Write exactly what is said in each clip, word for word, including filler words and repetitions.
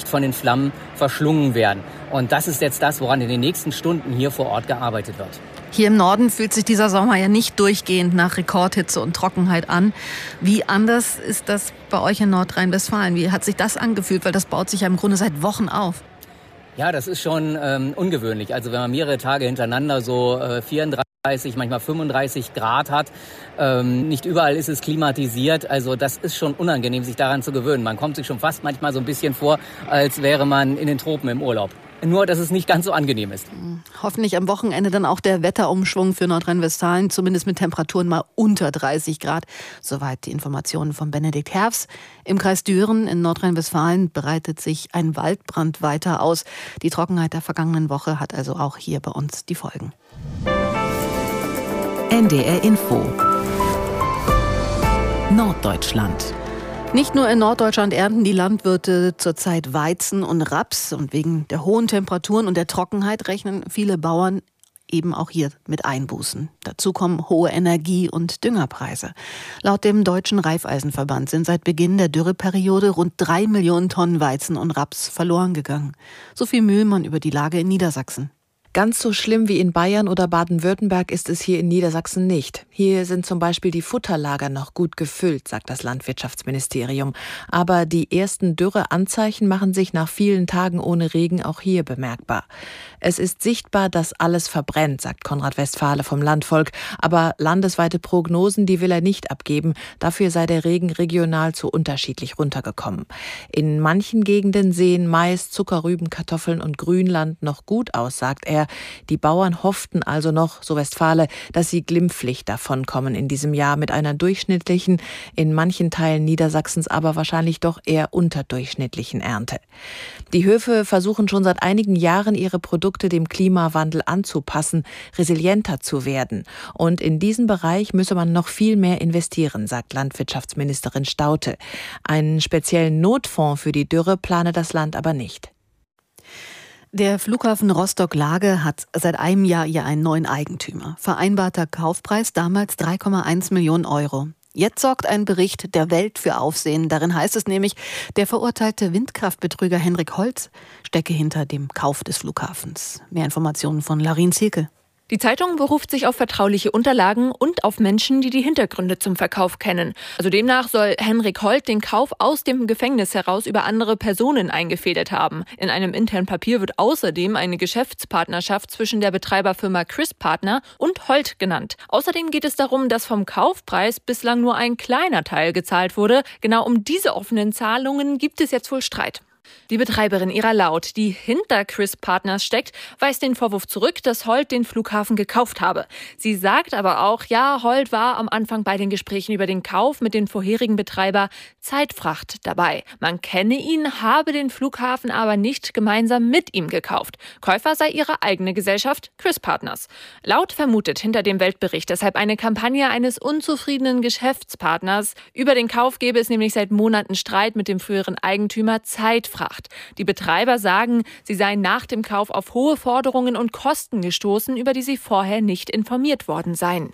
von den Flammen verschlungen werden. Und das ist jetzt das, woran in den nächsten Stunden hier vor Ort gearbeitet wird. Hier im Norden fühlt sich dieser Sommer ja nicht durchgehend nach Rekordhitze und Trockenheit an. Wie anders ist das bei euch in Nordrhein-Westfalen? Wie hat sich das angefühlt? Weil das baut sich ja im Grunde seit Wochen auf. Ja, das ist schon ähm, ungewöhnlich. Also wenn man mehrere Tage hintereinander so äh, vierunddreißig, manchmal fünfunddreißig Grad hat, ähm, nicht überall ist es klimatisiert. Also das ist schon unangenehm, sich daran zu gewöhnen. Man kommt sich schon fast manchmal so ein bisschen vor, als wäre man in den Tropen im Urlaub. Nur, dass es nicht ganz so angenehm ist. Hoffentlich am Wochenende dann auch der Wetterumschwung für Nordrhein-Westfalen, zumindest mit Temperaturen mal unter dreißig Grad. Soweit die Informationen von Benedikt Herfs. Im Kreis Düren in Nordrhein-Westfalen breitet sich ein Waldbrand weiter aus. Die Trockenheit der vergangenen Woche hat also auch hier bei uns die Folgen. N D R Info Norddeutschland. Nicht nur in Norddeutschland ernten die Landwirte zurzeit Weizen und Raps. Und wegen der hohen Temperaturen und der Trockenheit rechnen viele Bauern eben auch hier mit Einbußen. Dazu kommen hohe Energie- und Düngerpreise. Laut dem Deutschen Raiffeisenverband sind seit Beginn der Dürreperiode rund drei Millionen Tonnen Weizen und Raps verloren gegangen. Sophie Mühlmann über die Lage in Niedersachsen. Ganz so schlimm wie in Bayern oder Baden-Württemberg ist es hier in Niedersachsen nicht. Hier sind zum Beispiel die Futterlager noch gut gefüllt, sagt das Landwirtschaftsministerium. Aber die ersten Dürreanzeichen machen sich nach vielen Tagen ohne Regen auch hier bemerkbar. Es ist sichtbar, dass alles verbrennt, sagt Konrad Westphale vom Landvolk. Aber landesweite Prognosen, die will er nicht abgeben. Dafür sei der Regen regional zu unterschiedlich runtergekommen. In manchen Gegenden sehen Mais, Zuckerrüben, Kartoffeln und Grünland noch gut aus, sagt er. Die Bauern hofften also noch, so Westphale, dass sie glimpflich davonkommen in diesem Jahr mit einer durchschnittlichen, in manchen Teilen Niedersachsens aber wahrscheinlich doch eher unterdurchschnittlichen Ernte. Die Höfe versuchen schon seit einigen Jahren, ihre Produkte dem Klimawandel anzupassen, resilienter zu werden. Und in diesen Bereich müsse man noch viel mehr investieren, sagt Landwirtschaftsministerin Staudte. Einen speziellen Notfonds für die Dürre plane das Land aber nicht. Der Flughafen Rostock-Lage hat seit einem Jahr ja einen neuen Eigentümer. Vereinbarter Kaufpreis damals drei Komma eins Millionen Euro. Jetzt sorgt ein Bericht der Welt für Aufsehen. Darin heißt es nämlich, der verurteilte Windkraftbetrüger Henrik Holz stecke hinter dem Kauf des Flughafens. Mehr Informationen von Larin Zielke. Die Zeitung beruft sich auf vertrauliche Unterlagen und auf Menschen, die die Hintergründe zum Verkauf kennen. Also demnach soll Henrik Holt den Kauf aus dem Gefängnis heraus über andere Personen eingefädelt haben. In einem internen Papier wird außerdem eine Geschäftspartnerschaft zwischen der Betreiberfirma Chris Partner und Holt genannt. Außerdem geht es darum, dass vom Kaufpreis bislang nur ein kleiner Teil gezahlt wurde. Genau um diese offenen Zahlungen gibt es jetzt wohl Streit. Die Betreiberin Ira Laut, die hinter Chris Partners steckt, weist den Vorwurf zurück, dass Holt den Flughafen gekauft habe. Sie sagt aber auch, ja, Holt war am Anfang bei den Gesprächen über den Kauf mit dem vorherigen Betreiber Zeitfracht dabei. Man kenne ihn, habe den Flughafen aber nicht gemeinsam mit ihm gekauft. Käufer sei ihre eigene Gesellschaft, Chris Partners. Laut vermutet hinter dem Weltbericht deshalb eine Kampagne eines unzufriedenen Geschäftspartners. Über den Kauf gebe es nämlich seit Monaten Streit mit dem früheren Eigentümer Zeitfracht. Die Betreiber sagen, sie seien nach dem Kauf auf hohe Forderungen und Kosten gestoßen, über die sie vorher nicht informiert worden seien.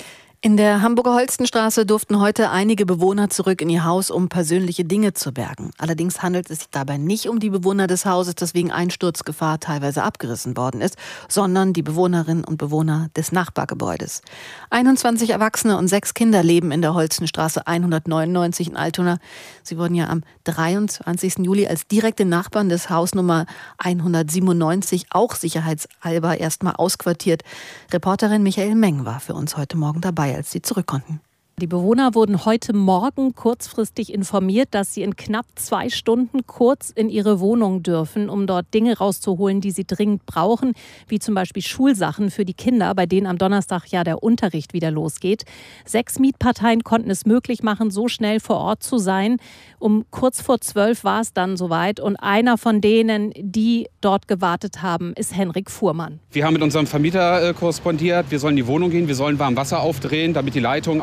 In der Hamburger Holstenstraße durften heute einige Bewohner zurück in ihr Haus, um persönliche Dinge zu bergen. Allerdings handelt es sich dabei nicht um die Bewohner des Hauses, das wegen Einsturzgefahr teilweise abgerissen worden ist, sondern die Bewohnerinnen und Bewohner des Nachbargebäudes. einundzwanzig Erwachsene und sechs Kinder leben in der Holstenstraße hundertneunundneunzig in Altona. Sie wurden ja am dreiundzwanzigsten Juli als direkte Nachbarn des Hausnummer hundertsiebenundneunzig auch sicherheitshalber erstmal ausquartiert. Reporterin Michael Meng war für uns heute Morgen dabei, als sie zurück konnten. Die Bewohner wurden heute Morgen kurzfristig informiert, dass sie in knapp zwei Stunden kurz in ihre Wohnung dürfen, um dort Dinge rauszuholen, die sie dringend brauchen, wie zum Beispiel Schulsachen für die Kinder, bei denen am Donnerstag ja der Unterricht wieder losgeht. Sechs Mietparteien konnten es möglich machen, so schnell vor Ort zu sein. Um kurz vor zwölf war es dann soweit und einer von denen, die dort gewartet haben, ist Henrik Fuhrmann. Wir haben mit unserem Vermieter äh, korrespondiert. Wir sollen in die Wohnung gehen, wir sollen warm Wasser aufdrehen, damit die Leitungen auch mal durch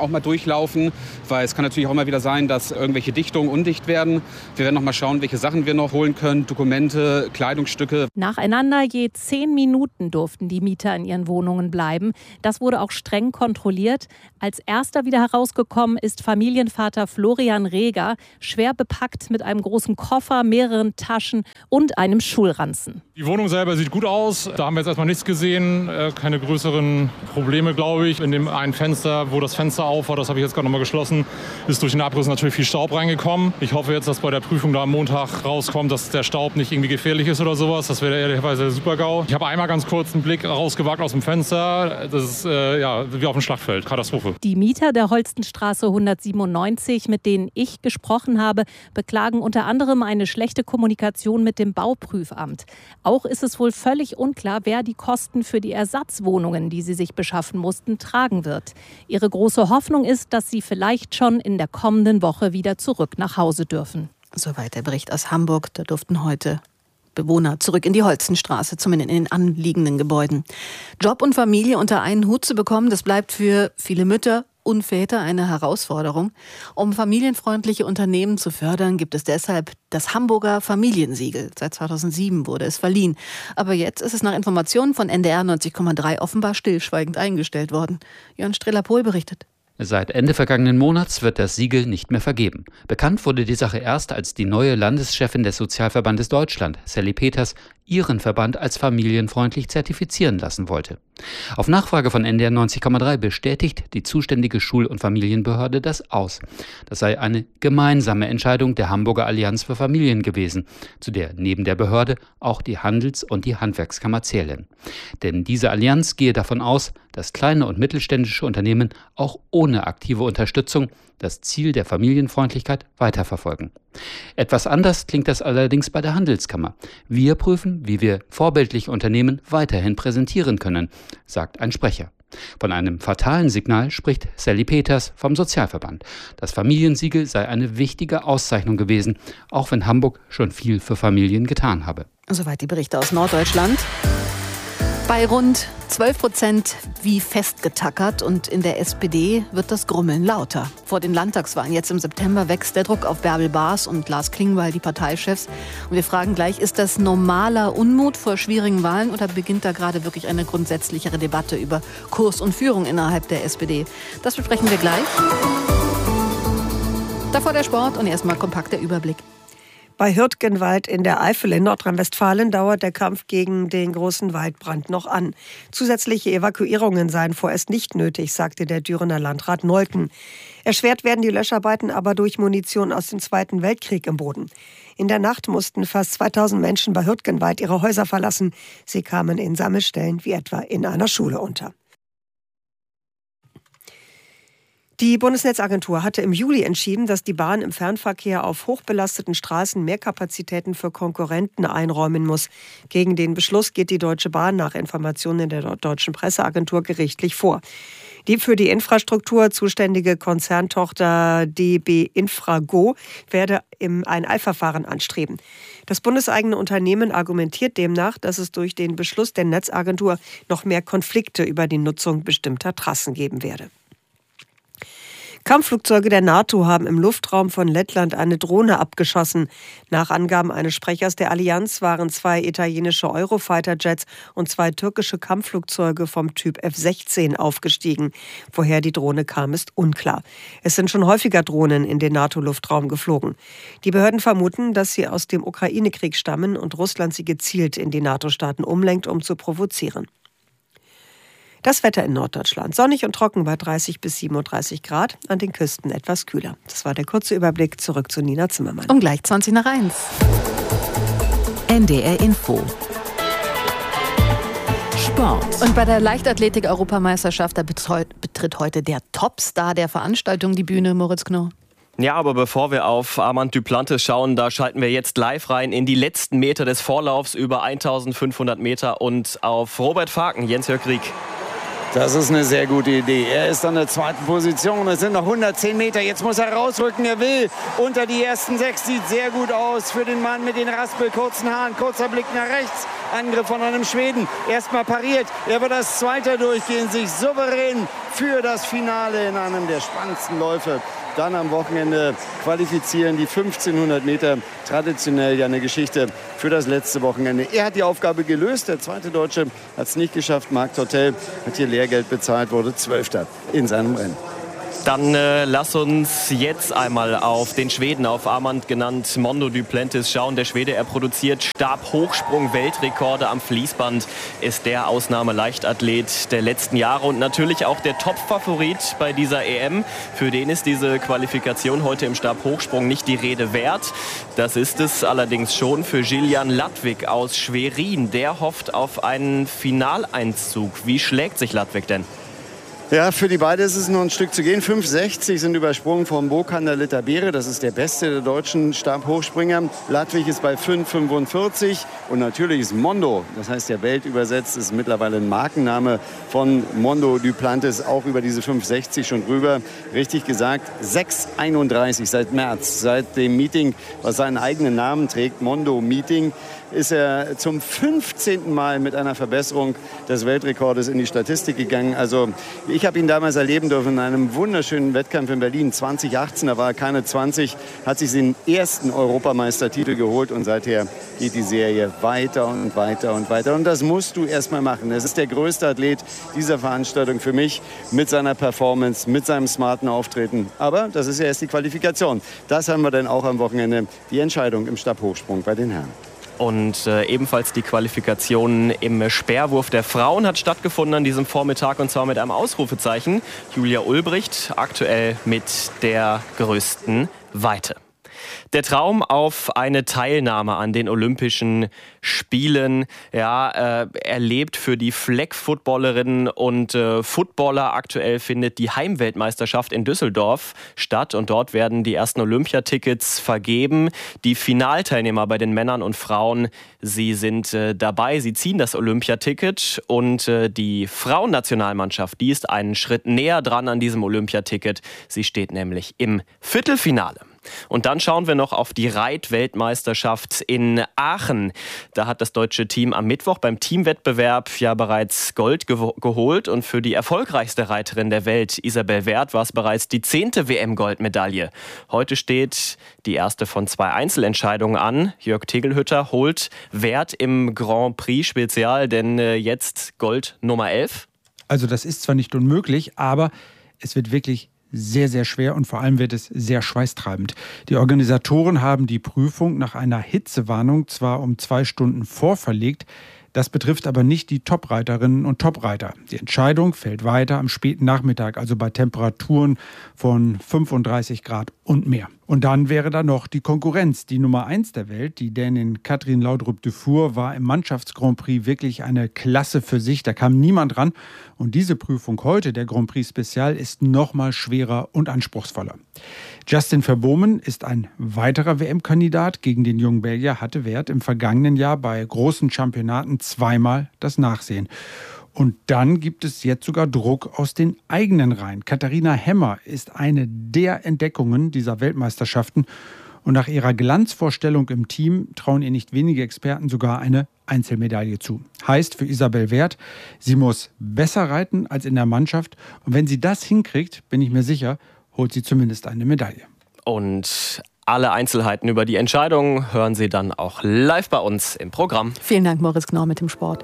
durchlaufen, weil es kann natürlich auch immer wieder sein, dass irgendwelche Dichtungen undicht werden. Wir werden noch mal schauen, welche Sachen wir noch holen können, Dokumente, Kleidungsstücke. Nacheinander je zehn Minuten durften die Mieter in ihren Wohnungen bleiben. Das wurde auch streng kontrolliert. Als erster wieder herausgekommen ist Familienvater Florian Reger, schwer bepackt mit einem großen Koffer, mehreren Taschen und einem Schulranzen. Die Wohnung selber sieht gut aus. Da haben wir jetzt erstmal nichts gesehen. Keine größeren Probleme, glaube ich. In dem einen Fenster, wo das Fenster auf war, das habe ich jetzt gerade noch mal geschlossen, ist durch den Abriss natürlich viel Staub reingekommen. Ich hoffe jetzt, dass bei der Prüfung da am Montag rauskommt, dass der Staub nicht irgendwie gefährlich ist oder sowas. Das wäre ehrlicherweise der Super-GAU. Ich habe einmal ganz kurz einen Blick rausgewagt aus dem Fenster. Das ist äh, ja, wie auf dem Schlachtfeld. Katastrophe. Die Mieter der Holstenstraße hundertsiebenundneunzig, mit denen ich gesprochen habe, beklagen unter anderem eine schlechte Kommunikation mit dem Bauprüfamt. Auch ist es wohl völlig unklar, wer die Kosten für die Ersatzwohnungen, die sie sich beschaffen mussten, tragen wird. Ihre große Hoffnung ist, dass sie vielleicht schon in der kommenden Woche wieder zurück nach Hause dürfen. Soweit der Bericht aus Hamburg. Da durften heute Bewohner zurück in die Holstenstraße, zumindest in den anliegenden Gebäuden. Job und Familie unter einen Hut zu bekommen, das bleibt für viele Mütter und Väter eine Herausforderung. Um familienfreundliche Unternehmen zu fördern, gibt es deshalb das Hamburger Familiensiegel. Seit zweitausendsieben wurde es verliehen. Aber jetzt ist es nach Informationen von N D R neunzig Komma drei offenbar stillschweigend eingestellt worden. Jörn Streller-Pohl berichtet. Seit Ende vergangenen Monats wird das Siegel nicht mehr vergeben. Bekannt wurde die Sache erst, als die neue Landeschefin des Sozialverbandes Deutschland, Sally Peters, ihren Verband als familienfreundlich zertifizieren lassen wollte. Auf Nachfrage von N D R neunzig Komma drei bestätigt die zuständige Schul- und Familienbehörde das aus. Das sei eine gemeinsame Entscheidung der Hamburger Allianz für Familien gewesen, zu der neben der Behörde auch die Handels- und die Handwerkskammer zählen. Denn diese Allianz gehe davon aus, dass kleine und mittelständische Unternehmen auch ohne aktive Unterstützung das Ziel der Familienfreundlichkeit weiterverfolgen. Etwas anders klingt das allerdings bei der Handelskammer. Wir prüfen, wie wir vorbildliche Unternehmen weiterhin präsentieren können, sagt ein Sprecher. Von einem fatalen Signal spricht Sally Peters vom Sozialverband. Das Familiensiegel sei eine wichtige Auszeichnung gewesen, auch wenn Hamburg schon viel für Familien getan habe. Soweit die Berichte aus Norddeutschland. Bei rund zwölf Prozent wie festgetackert und in der S P D wird das Grummeln lauter. Vor den Landtagswahlen jetzt im September wächst der Druck auf Bärbel Baas und Lars Klingbeil, die Parteichefs. Und wir fragen gleich, ist das normaler Unmut vor schwierigen Wahlen oder beginnt da gerade wirklich eine grundsätzlichere Debatte über Kurs und Führung innerhalb der S P D? Das besprechen wir gleich. Davor der Sport und erstmal kompakt der Überblick. Bei Hürtgenwald in der Eifel in Nordrhein-Westfalen dauert der Kampf gegen den großen Waldbrand noch an. Zusätzliche Evakuierungen seien vorerst nicht nötig, sagte der Dürener Landrat Nolten. Erschwert werden die Löscharbeiten aber durch Munition aus dem Zweiten Weltkrieg im Boden. In der Nacht mussten fast zweitausend Menschen bei Hürtgenwald ihre Häuser verlassen. Sie kamen in Sammelstellen wie etwa in einer Schule unter. Die Bundesnetzagentur hatte im Juli entschieden, dass die Bahn im Fernverkehr auf hochbelasteten Straßen mehr Kapazitäten für Konkurrenten einräumen muss. Gegen den Beschluss geht die Deutsche Bahn nach Informationen der deutschen Presseagentur gerichtlich vor. Die für die Infrastruktur zuständige Konzerntochter D B Infrago werde ein Eilverfahren anstreben. Das bundeseigene Unternehmen argumentiert demnach, dass es durch den Beschluss der Netzagentur noch mehr Konflikte über die Nutzung bestimmter Trassen geben werde. Kampfflugzeuge der NATO haben im Luftraum von Lettland eine Drohne abgeschossen. Nach Angaben eines Sprechers der Allianz waren zwei italienische Eurofighter-Jets und zwei türkische Kampfflugzeuge vom Typ F sechzehn aufgestiegen. Woher die Drohne kam, ist unklar. Es sind schon häufiger Drohnen in den NATO-Luftraum geflogen. Die Behörden vermuten, dass sie aus dem Ukraine-Krieg stammen und Russland sie gezielt in die NATO-Staaten umlenkt, um zu provozieren. Das Wetter in Norddeutschland. Sonnig und trocken bei dreißig bis siebenunddreißig Grad, an den Küsten etwas kühler. Das war der kurze Überblick. Zurück zu Nina Zimmermann. Um gleich zwanzig nach eins. N D R Info. Sport. Und bei der Leichtathletik-Europameisterschaft, da betritt heute der Topstar der Veranstaltung die Bühne, Moritz Knorr. Ja, aber bevor wir auf Armand Duplantis schauen, da schalten wir jetzt live rein in die letzten Meter des Vorlaufs über eintausendfünfhundert Meter und auf Robert Faken, Jens-Jörg Rieck. Das ist eine sehr gute Idee. Er ist an der zweiten Position. Es sind noch hundertzehn Meter. Jetzt muss er rausrücken. Er will unter die ersten sechs. Sieht sehr gut aus für den Mann mit den raspelkurzen Haaren. Kurzer Blick nach rechts. Angriff von einem Schweden. Erstmal pariert. Er wird als Zweiter durchgehen, sich souverän für das Finale in einem der spannendsten Läufe. Dann am Wochenende qualifizieren die fünfzehnhundert Meter, traditionell ja eine Geschichte für das letzte Wochenende. Er hat die Aufgabe gelöst, der zweite Deutsche hat es nicht geschafft. Marc Tortel hat hier Lehrgeld bezahlt, wurde Zwölfter in seinem Rennen. Dann äh, lass uns jetzt einmal auf den Schweden, auf Armand genannt, Mondo Duplantis schauen. Der Schwede, er produziert Stabhochsprung-Weltrekorde am Fließband, ist der Ausnahme-Leichtathlet der letzten Jahre und natürlich auch der Top-Favorit bei dieser E M. Für den ist diese Qualifikation heute im Stabhochsprung nicht die Rede wert. Das ist es allerdings schon für Gillian Ladvik aus Schwerin. Der hofft auf einen Finaleinzug. Wie schlägt sich Ladvik denn? Ja, für die beiden ist es noch ein Stück zu gehen. fünf sechzig sind übersprungen vom Bokander Littabere. Das ist der beste der deutschen Stabhochspringer. Ladvik ist bei fünf fünfundvierzig. Und natürlich ist Mondo, das heißt ja weltübersetzt, ist mittlerweile ein Markenname von Mondo Duplantis, auch über diese fünf sechzig schon drüber. Richtig gesagt, sechs einunddreißig seit März, seit dem Meeting, was seinen eigenen Namen trägt, Mondo Meeting, ist er zum fünfzehnten Mal mit einer Verbesserung des Weltrekordes in die Statistik gegangen. Also ich habe ihn damals erleben dürfen in einem wunderschönen Wettkampf in Berlin zwanzig achtzehn. Da war er keine zwanzig, hat sich den ersten Europameistertitel geholt und seither geht die Serie weiter und weiter und weiter. Und das musst du erst mal machen. Es ist der größte Athlet dieser Veranstaltung für mich mit seiner Performance, mit seinem smarten Auftreten. Aber das ist ja erst die Qualifikation. Das haben wir dann auch am Wochenende, die Entscheidung im Stabhochsprung bei den Herren. Und äh, ebenfalls die Qualifikation im Speerwurf der Frauen hat stattgefunden an diesem Vormittag und zwar mit einem Ausrufezeichen. Julia Ulbricht aktuell mit der größten Weite. Der Traum auf eine Teilnahme an den Olympischen Spielen, ja, äh, erlebt für die Flag-Footballerinnen und äh, Footballer. Aktuell findet die Heimweltmeisterschaft in Düsseldorf statt und dort werden die ersten Olympiatickets vergeben. Die Finalteilnehmer bei den Männern und Frauen, sie sind äh, dabei, sie ziehen das Olympiaticket und äh, die Frauennationalmannschaft, die ist einen Schritt näher dran an diesem Olympiaticket. Sie steht nämlich im Viertelfinale. Und dann schauen wir noch auf die Reitweltmeisterschaft in Aachen. Da hat das deutsche Team am Mittwoch beim Teamwettbewerb ja bereits Gold ge- geholt. Und für die erfolgreichste Reiterin der Welt, Isabel Werth, war es bereits die zehnte W M-Goldmedaille. Heute steht die erste von zwei Einzelentscheidungen an. Jörg Tegelhütter holt Werth im Grand Prix Spezial, denn äh, jetzt Gold Nummer elf. Also das ist zwar nicht unmöglich, aber es wird wirklich sehr, sehr schwer und vor allem wird es sehr schweißtreibend. Die Organisatoren haben die Prüfung nach einer Hitzewarnung zwar um zwei Stunden vorverlegt, das betrifft aber nicht die Top-Reiterinnen und Top-Reiter. Die Entscheidung fällt weiter am späten Nachmittag, also bei Temperaturen von fünfunddreißig Grad und mehr. Und dann wäre da noch die Konkurrenz. Die Nummer eins der Welt, die Dänin Katrin Laudrup-Dufour, war im Mannschafts-Grand Prix wirklich eine Klasse für sich. Da kam niemand ran. Und diese Prüfung heute, der Grand Prix Spezial, ist noch mal schwerer und anspruchsvoller. Justin Verbomen ist ein weiterer W M-Kandidat. Gegen den jungen Belgier hatte Werth im vergangenen Jahr bei großen Championaten zweimal das Nachsehen. Und dann gibt es jetzt sogar Druck aus den eigenen Reihen. Katharina Hemmer ist eine der Entdeckungen dieser Weltmeisterschaften. Und nach ihrer Glanzvorstellung im Team trauen ihr nicht wenige Experten sogar eine Einzelmedaille zu. Heißt für Isabel Werth, sie muss besser reiten als in der Mannschaft. Und wenn sie das hinkriegt, bin ich mir sicher, holt sie zumindest eine Medaille. Und alle Einzelheiten über die Entscheidung hören Sie dann auch live bei uns im Programm. Vielen Dank, Moritz Knorr mit dem Sport.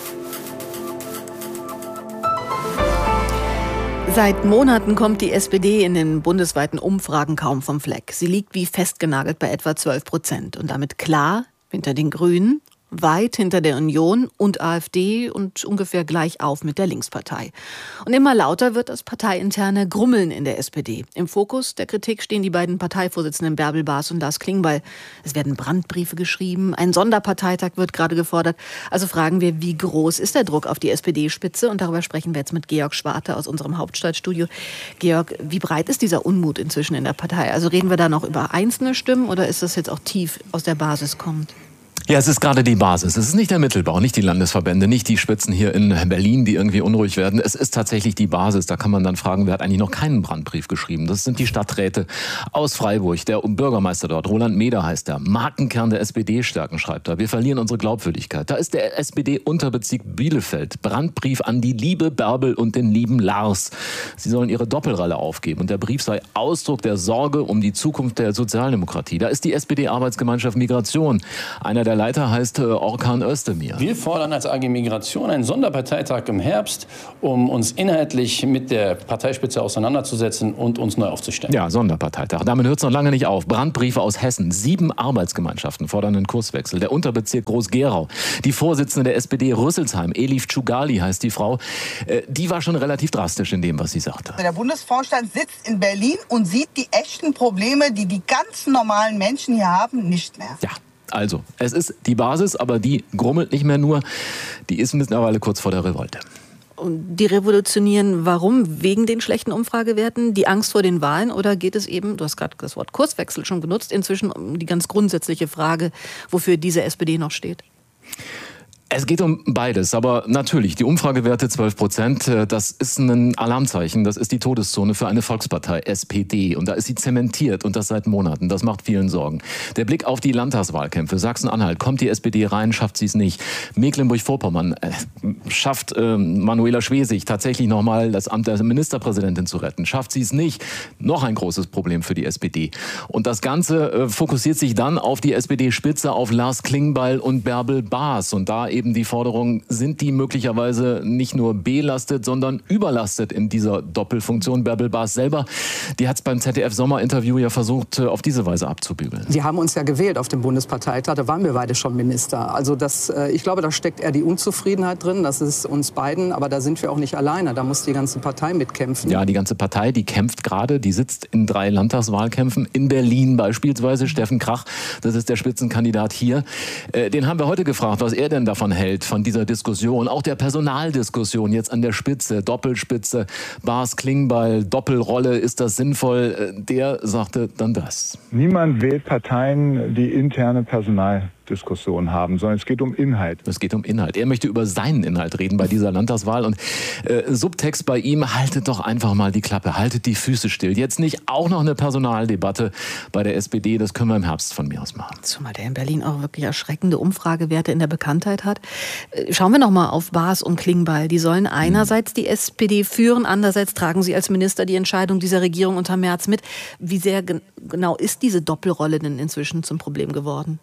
Seit Monaten kommt die S P D in den bundesweiten Umfragen kaum vom Fleck. Sie liegt wie festgenagelt bei etwa zwölf Prozent und damit klar hinter den Grünen, weit hinter der Union und AfD und ungefähr gleich auf mit der Linkspartei. Und immer lauter wird das parteiinterne Grummeln in der S P D. Im Fokus der Kritik stehen die beiden Parteivorsitzenden Bärbel Baas und Lars Klingbeil. Es werden Brandbriefe geschrieben, ein Sonderparteitag wird gerade gefordert. Also fragen wir, wie groß ist der Druck auf die S P D-Spitze? Und darüber sprechen wir jetzt mit Georg Schwarte aus unserem Hauptstadtstudio. Georg, wie breit ist dieser Unmut inzwischen in der Partei? Also reden wir da noch über einzelne Stimmen oder ist das jetzt auch tief aus der Basis kommt? Ja, es ist gerade die Basis. Es ist nicht der Mittelbau, nicht die Landesverbände, nicht die Spitzen hier in Berlin, die irgendwie unruhig werden. Es ist tatsächlich die Basis. Da kann man dann fragen, wer hat eigentlich noch keinen Brandbrief geschrieben? Das sind die Stadträte aus Freiburg. Der Bürgermeister dort, Roland Meder heißt er. Markenkern der S P D stärken, schreibt er. Wir verlieren unsere Glaubwürdigkeit. Da ist der S P D-Unterbezirk Bielefeld. Brandbrief an die liebe Bärbel und den lieben Lars. Sie sollen ihre Doppelrolle aufgeben. Und der Brief sei Ausdruck der Sorge um die Zukunft der Sozialdemokratie. Da ist die S P D-Arbeitsgemeinschaft Migration. Einer der Leiter heißt äh, Orkan Özdemir. Wir fordern als A G Migration einen Sonderparteitag im Herbst, um uns inhaltlich mit der Parteispitze auseinanderzusetzen und uns neu aufzustellen. Ja, Sonderparteitag. Damit hört es noch lange nicht auf. Brandbriefe aus Hessen. Sieben Arbeitsgemeinschaften fordern einen Kurswechsel. Der Unterbezirk Groß-Gerau. Die Vorsitzende der S P D Rüsselsheim, Elif Tschugali heißt die Frau, äh, die war schon relativ drastisch in dem, was sie sagte. Der Bundesvorstand sitzt in Berlin und sieht die echten Probleme, die die ganz normalen Menschen hier haben, nicht mehr. Ja. Also, es ist die Basis, aber die grummelt nicht mehr nur. Die ist mittlerweile kurz vor der Revolte. Und die revolutionieren, warum? Wegen den schlechten Umfragewerten? Die Angst vor den Wahlen? Oder geht es eben, du hast gerade das Wort Kurswechsel schon genutzt, inzwischen um die ganz grundsätzliche Frage, wofür diese S P D noch steht? Es geht um beides, aber natürlich, die Umfragewerte zwölf Prozent, das ist ein Alarmzeichen, das ist die Todeszone für eine Volkspartei, S P D. Und da ist sie zementiert und das seit Monaten, das macht vielen Sorgen. Der Blick auf die Landtagswahlkämpfe, Sachsen-Anhalt, kommt die S P D rein, schafft sie es nicht. Mecklenburg-Vorpommern äh, schafft äh, Manuela Schwesig tatsächlich nochmal das Amt der Ministerpräsidentin zu retten, schafft sie es nicht. Noch ein großes Problem für die S P D. Und das Ganze äh, fokussiert sich dann auf die S P D-Spitze, auf Lars Klingbeil und Bärbel Baas. Und da eben die Forderung, sind die möglicherweise nicht nur belastet, sondern überlastet in dieser Doppelfunktion. Bärbel Baas selber, die hat es beim Z D F-Sommerinterview ja versucht, auf diese Weise abzubügeln. Sie haben uns ja gewählt auf dem Bundesparteitag, da waren wir beide schon Minister. Also das, ich glaube, da steckt eher die Unzufriedenheit drin, das ist uns beiden, aber da sind wir auch nicht alleine, da muss die ganze Partei mitkämpfen. Ja, die ganze Partei, die kämpft gerade, die sitzt in drei Landtagswahlkämpfen, in Berlin beispielsweise. Steffen Krach, das ist der Spitzenkandidat hier. Den haben wir heute gefragt, was er denn davon hält, von dieser Diskussion, auch der Personaldiskussion jetzt an der Spitze, Doppelspitze, Baas Klingbeil, Doppelrolle, ist das sinnvoll? Der sagte dann das. Niemand wählt Parteien, die interne Personaldiskussion haben, sondern es geht um Inhalt. Es geht um Inhalt. Er möchte über seinen Inhalt reden bei dieser Landtagswahl und äh, Subtext bei ihm, haltet doch einfach mal die Klappe, haltet die Füße still. Jetzt nicht auch noch eine Personaldebatte bei der S P D, das können wir im Herbst von mir aus machen. Zumal der in Berlin auch wirklich erschreckende Umfragewerte in der Bekanntheit hat. Schauen wir noch mal auf Baas und Klingbeil. Die sollen einerseits die S P D führen, andererseits tragen sie als Minister die Entscheidung dieser Regierung unter Merz mit. Wie sehr gen- genau ist diese Doppelrolle denn inzwischen zum Problem geworden?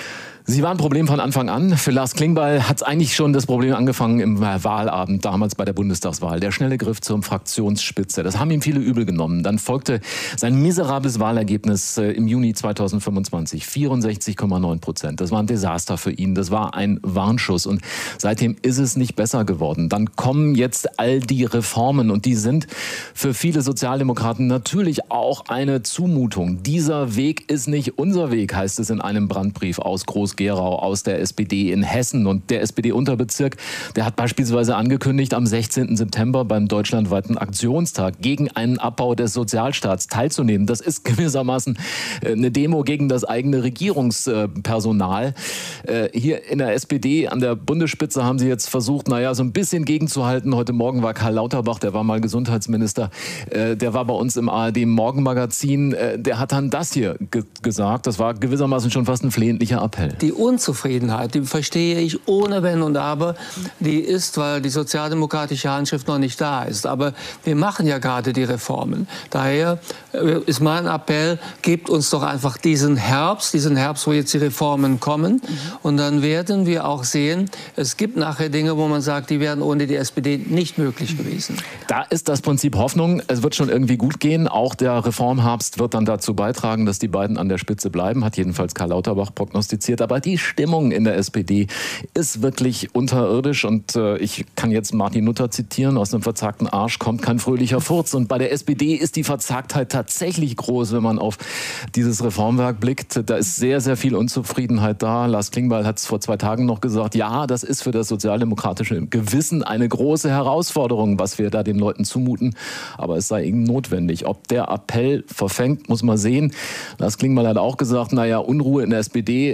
Sie war ein Problem von Anfang an. Für Lars Klingbeil hat es eigentlich schon das Problem angefangen im Wahlabend, damals bei der Bundestagswahl. Der schnelle Griff zur Fraktionsspitze. Das haben ihm viele übel genommen. Dann folgte sein miserables Wahlergebnis äh, im Juni zweitausendfünfundzwanzig. vierundsechzig Komma neun Prozent. Das war ein Desaster für ihn. Das war ein Warnschuss. Und seitdem ist es nicht besser geworden. Dann kommen jetzt all die Reformen. Und die sind für viele Sozialdemokraten natürlich auch eine Zumutung. Dieser Weg ist nicht unser Weg, heißt es in einem Brandbrief aus Groß Gerau aus der S P D in Hessen. Und der S P D-Unterbezirk, der hat beispielsweise angekündigt, am sechzehnten September beim deutschlandweiten Aktionstag gegen einen Abbau des Sozialstaats teilzunehmen. Das ist gewissermaßen eine Demo gegen das eigene Regierungspersonal. Hier in der S P D an der Bundesspitze haben sie jetzt versucht, naja, so ein bisschen gegenzuhalten. Heute Morgen war Karl Lauterbach, der war mal Gesundheitsminister, der war bei uns im A R D-Morgenmagazin, der hat dann das hier ge- gesagt. Das war gewissermaßen schon fast ein flehentlicher Appell. Die Unzufriedenheit, die verstehe ich ohne Wenn und Aber. Die ist, weil die sozialdemokratische Handschrift noch nicht da ist. Aber wir machen ja gerade die Reformen. Daher ist mein Appell, gebt uns doch einfach diesen Herbst, diesen Herbst, wo jetzt die Reformen kommen. Mhm. Und dann werden wir auch sehen, es gibt nachher Dinge, wo man sagt, die wären ohne die S P D nicht möglich gewesen. Da ist das Prinzip Hoffnung. Es wird schon irgendwie gut gehen. Auch der Reformherbst wird dann dazu beitragen, dass die beiden an der Spitze bleiben, hat jedenfalls Karl Lauterbach prognostiziert. Aber die Stimmung in der S P D ist wirklich unterirdisch. Und äh, ich kann jetzt Martin Luther zitieren, aus einem verzagten Arsch kommt kein fröhlicher Furz. Und bei der S P D ist die Verzagtheit tatsächlich groß, wenn man auf dieses Reformwerk blickt. Da ist sehr, sehr viel Unzufriedenheit da. Lars Klingbeil hat es vor zwei Tagen noch gesagt, ja, das ist für das sozialdemokratische Gewissen eine große Herausforderung, was wir da den Leuten zumuten. Aber es sei eben notwendig. Ob der Appell verfängt, muss man sehen. Lars Klingbeil hat auch gesagt, naja, Unruhe in der S P D, er kennt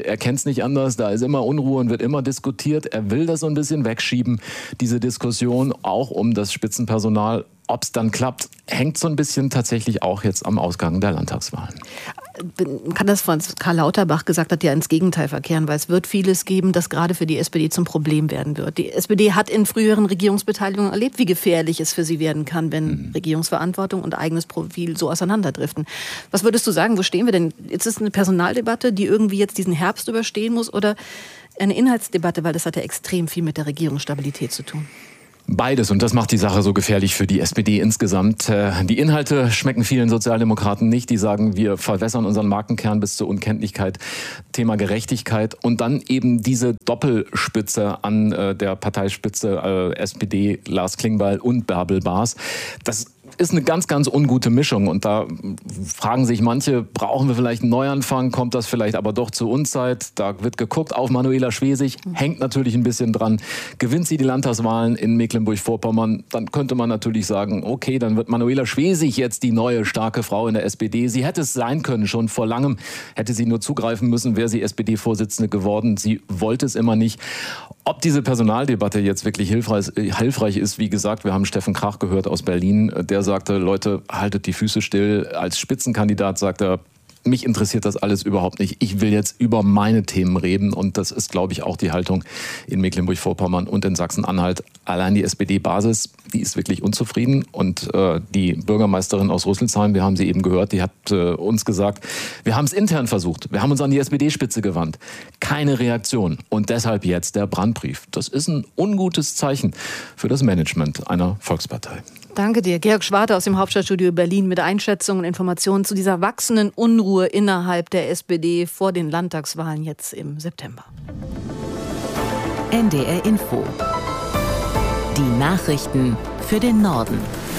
es nicht anders. Da ist immer Unruhe und wird immer diskutiert. Er will das so ein bisschen wegschieben, diese Diskussion, auch um das Spitzenpersonal. Ob es dann klappt, hängt so ein bisschen tatsächlich auch jetzt am Ausgang der Landtagswahlen. Man kann das von Karl Lauterbach gesagt hat, ja ins Gegenteil verkehren, weil es wird vieles geben, das gerade für die S P D zum Problem werden wird. Die S P D hat in früheren Regierungsbeteiligungen erlebt, wie gefährlich es für sie werden kann, wenn mhm. Regierungsverantwortung und eigenes Profil so auseinanderdriften. Was würdest du sagen, wo stehen wir denn? Ist es eine Personaldebatte, die irgendwie jetzt diesen Herbst überstehen muss, oder eine Inhaltsdebatte, weil das hat ja extrem viel mit der Regierungsstabilität zu tun? Beides, und das macht die Sache so gefährlich für die S P D insgesamt. Die Inhalte schmecken vielen Sozialdemokraten nicht. Die sagen, wir verwässern unseren Markenkern bis zur Unkenntlichkeit. Thema Gerechtigkeit und dann eben diese Doppelspitze an der Parteispitze S P D, Lars Klingbeil und Bärbel Baas. Das ist eine ganz, ganz ungute Mischung. Und da fragen sich manche, brauchen wir vielleicht einen Neuanfang? Kommt das vielleicht aber doch zur Unzeit? Da wird geguckt auf Manuela Schwesig. Hängt natürlich ein bisschen dran. Gewinnt sie die Landtagswahlen in Mecklenburg-Vorpommern, dann könnte man natürlich sagen, okay, dann wird Manuela Schwesig jetzt die neue starke Frau in der S P D. Sie hätte es sein können, schon vor langem. Hätte sie nur zugreifen müssen, wäre sie S P D-Vorsitzende geworden. Sie wollte es immer nicht. Ob diese Personaldebatte jetzt wirklich hilfreich, hilfreich ist, wie gesagt, wir haben Steffen Krach gehört aus Berlin, der sagte, Leute, haltet die Füße still. Als Spitzenkandidat sagt er, mich interessiert das alles überhaupt nicht. Ich will jetzt über meine Themen reden. Und das ist, glaube ich, auch die Haltung in Mecklenburg-Vorpommern und in Sachsen-Anhalt. Allein die S P D-Basis, die ist wirklich unzufrieden. Und äh, die Bürgermeisterin aus Rüsselsheim, wir haben sie eben gehört, die hat äh, uns gesagt, wir haben es intern versucht. Wir haben uns an die S P D-Spitze gewandt. Keine Reaktion. Und deshalb jetzt der Brandbrief. Das ist ein ungutes Zeichen für das Management einer Volkspartei. Danke dir. Georg Schwarte aus dem Hauptstadtstudio Berlin mit Einschätzungen und Informationen zu dieser wachsenden Unruhe innerhalb der S P D vor den Landtagswahlen jetzt im September. N D R Info. Die Nachrichten für den Norden.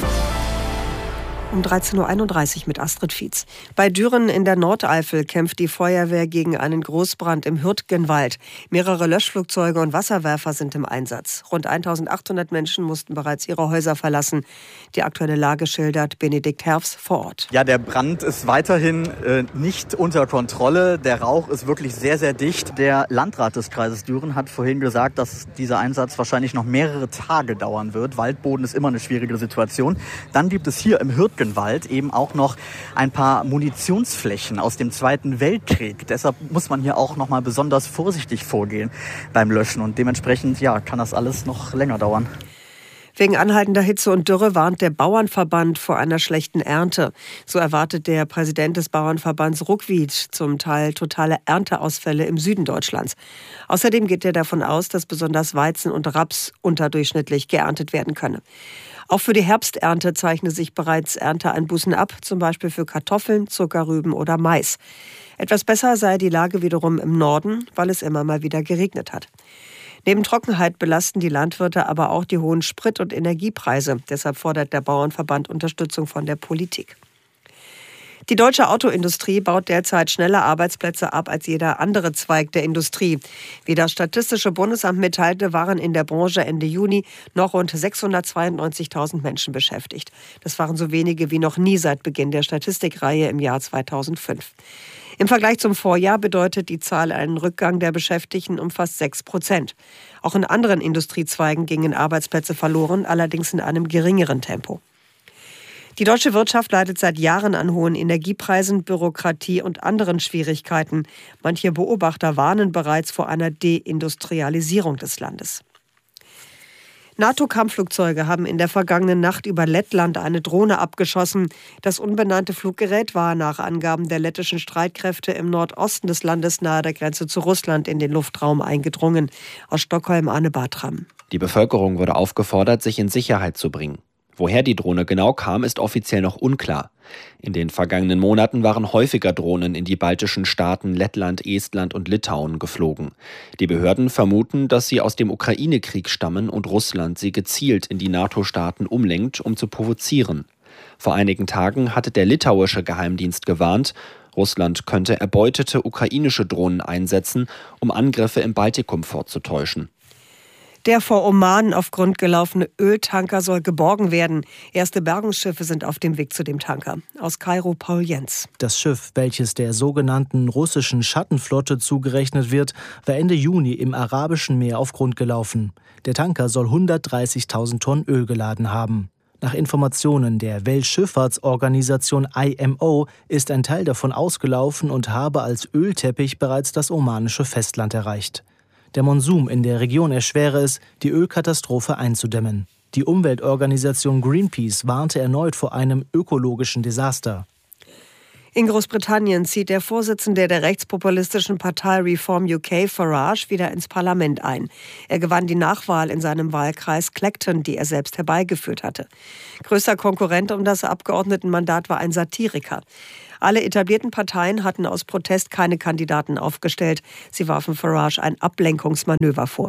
Um dreizehn Uhr einunddreißig mit Astrid Fietz. Bei Düren in der Nordeifel kämpft die Feuerwehr gegen einen Großbrand im Hürtgenwald. Mehrere Löschflugzeuge und Wasserwerfer sind im Einsatz. Rund eintausendachthundert Menschen mussten bereits ihre Häuser verlassen. Die aktuelle Lage schildert Benedikt Herfs vor Ort. Ja, der Brand ist weiterhin äh, nicht unter Kontrolle. Der Rauch ist wirklich sehr, sehr dicht. Der Landrat des Kreises Düren hat vorhin gesagt, dass dieser Einsatz wahrscheinlich noch mehrere Tage dauern wird. Waldboden ist immer eine schwierige Situation. Dann gibt es hier im Hürtgenwald Wald eben auch noch ein paar Munitionsflächen aus dem Zweiten Weltkrieg. Deshalb muss man hier auch noch mal besonders vorsichtig vorgehen beim Löschen. Und dementsprechend ja, kann das alles noch länger dauern. Wegen anhaltender Hitze und Dürre warnt der Bauernverband vor einer schlechten Ernte. So erwartet der Präsident des Bauernverbands Ruckwied zum Teil totale Ernteausfälle im Süden Deutschlands. Außerdem geht er davon aus, dass besonders Weizen und Raps unterdurchschnittlich geerntet werden könne. Auch für die Herbsternte zeichnen sich bereits Ernteeinbußen ab, zum Beispiel für Kartoffeln, Zuckerrüben oder Mais. Etwas besser sei die Lage wiederum im Norden, weil es immer mal wieder geregnet hat. Neben Trockenheit belasten die Landwirte aber auch die hohen Sprit- und Energiepreise. Deshalb fordert der Bauernverband Unterstützung von der Politik. Die deutsche Autoindustrie baut derzeit schneller Arbeitsplätze ab als jeder andere Zweig der Industrie. Wie das Statistische Bundesamt mitteilte, waren in der Branche Ende Juni noch rund sechshundertzweiundneunzigtausend Menschen beschäftigt. Das waren so wenige wie noch nie seit Beginn der Statistikreihe im Jahr zweitausendfünf. Im Vergleich zum Vorjahr bedeutet die Zahl einen Rückgang der Beschäftigten um fast sechs Prozent. Auch in anderen Industriezweigen gingen Arbeitsplätze verloren, allerdings in einem geringeren Tempo. Die deutsche Wirtschaft leidet seit Jahren an hohen Energiepreisen, Bürokratie und anderen Schwierigkeiten. Manche Beobachter warnen bereits vor einer Deindustrialisierung des Landes. NATO-Kampfflugzeuge haben in der vergangenen Nacht über Lettland eine Drohne abgeschossen. Das unbenannte Fluggerät war nach Angaben der lettischen Streitkräfte im Nordosten des Landes nahe der Grenze zu Russland in den Luftraum eingedrungen. Aus Stockholm Anne Bartram. Die Bevölkerung wurde aufgefordert, sich in Sicherheit zu bringen. Woher die Drohne genau kam, ist offiziell noch unklar. In den vergangenen Monaten waren häufiger Drohnen in die baltischen Staaten Lettland, Estland und Litauen geflogen. Die Behörden vermuten, dass sie aus dem Ukraine-Krieg stammen und Russland sie gezielt in die NATO-Staaten umlenkt, um zu provozieren. Vor einigen Tagen hatte der litauische Geheimdienst gewarnt, Russland könnte erbeutete ukrainische Drohnen einsetzen, um Angriffe im Baltikum vorzutäuschen. Der vor Oman auf Grund gelaufene Öltanker soll geborgen werden. Erste Bergungsschiffe sind auf dem Weg zu dem Tanker. Aus Kairo Paul Jens. Das Schiff, welches der sogenannten russischen Schattenflotte zugerechnet wird, war Ende Juni im Arabischen Meer auf Grund gelaufen. Der Tanker soll hundertdreißigtausend Tonnen Öl geladen haben. Nach Informationen der Weltschifffahrtsorganisation I M O ist ein Teil davon ausgelaufen und habe als Ölteppich bereits das omanische Festland erreicht. Der Monsum in der Region erschwere es, die Ölkatastrophe einzudämmen. Die Umweltorganisation Greenpeace warnte erneut vor einem ökologischen Desaster. In Großbritannien zieht der Vorsitzende der rechtspopulistischen Partei Reform U K, Farage, wieder ins Parlament ein. Er gewann die Nachwahl in seinem Wahlkreis Clacton, die er selbst herbeigeführt hatte. Größter Konkurrent um das Abgeordnetenmandat war ein Satiriker. Alle etablierten Parteien hatten aus Protest keine Kandidaten aufgestellt. Sie warfen Farage ein Ablenkungsmanöver vor.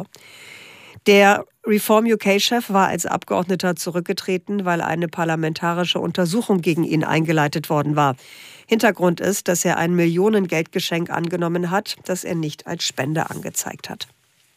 Der Reform U K-Chef war als Abgeordneter zurückgetreten, weil eine parlamentarische Untersuchung gegen ihn eingeleitet worden war. Hintergrund ist, dass er ein Millionengeldgeschenk angenommen hat, das er nicht als Spende angezeigt hat.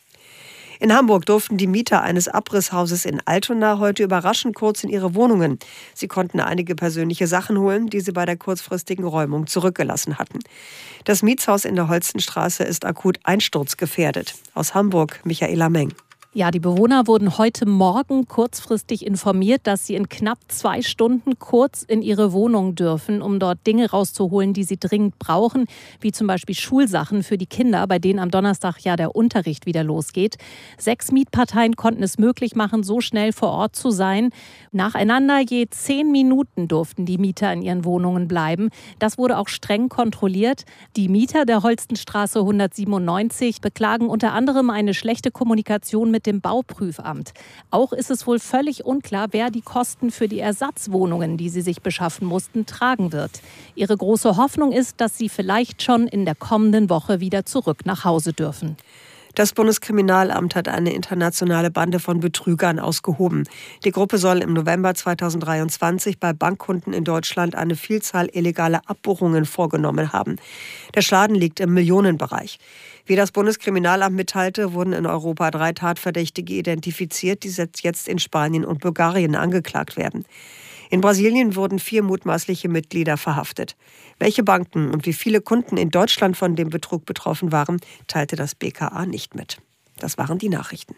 In Hamburg durften die Mieter eines Abrisshauses in Altona heute überraschend kurz in ihre Wohnungen. Sie konnten einige persönliche Sachen holen, die sie bei der kurzfristigen Räumung zurückgelassen hatten. Das Mietshaus in der Holstenstraße ist akut einsturzgefährdet. Aus Hamburg Michaela Meng. Ja, die Bewohner wurden heute Morgen kurzfristig informiert, dass sie in knapp zwei Stunden kurz in ihre Wohnung dürfen, um dort Dinge rauszuholen, die sie dringend brauchen, wie zum Beispiel Schulsachen für die Kinder, bei denen am Donnerstag ja der Unterricht wieder losgeht. Sechs Mietparteien konnten es möglich machen, so schnell vor Ort zu sein. Nacheinander je zehn Minuten durften die Mieter in ihren Wohnungen bleiben. Das wurde auch streng kontrolliert. Die Mieter der Holstenstraße hundertsiebenundneunzig beklagen unter anderem eine schlechte Kommunikation mit dem Bauprüfamt. Auch ist es wohl völlig unklar, wer die Kosten für die Ersatzwohnungen, die sie sich beschaffen mussten, tragen wird. Ihre große Hoffnung ist, dass sie vielleicht schon in der kommenden Woche wieder zurück nach Hause dürfen. Das Bundeskriminalamt hat eine internationale Bande von Betrügern ausgehoben. Die Gruppe soll im November zweitausenddreiundzwanzig bei Bankkunden in Deutschland eine Vielzahl illegaler Abbuchungen vorgenommen haben. Der Schaden liegt im Millionenbereich. Wie das Bundeskriminalamt mitteilte, wurden in Europa drei Tatverdächtige identifiziert, die jetzt in Spanien und Bulgarien angeklagt werden. In Brasilien wurden vier mutmaßliche Mitglieder verhaftet. Welche Banken und wie viele Kunden in Deutschland von dem Betrug betroffen waren, teilte das B K A nicht mit. Das waren die Nachrichten.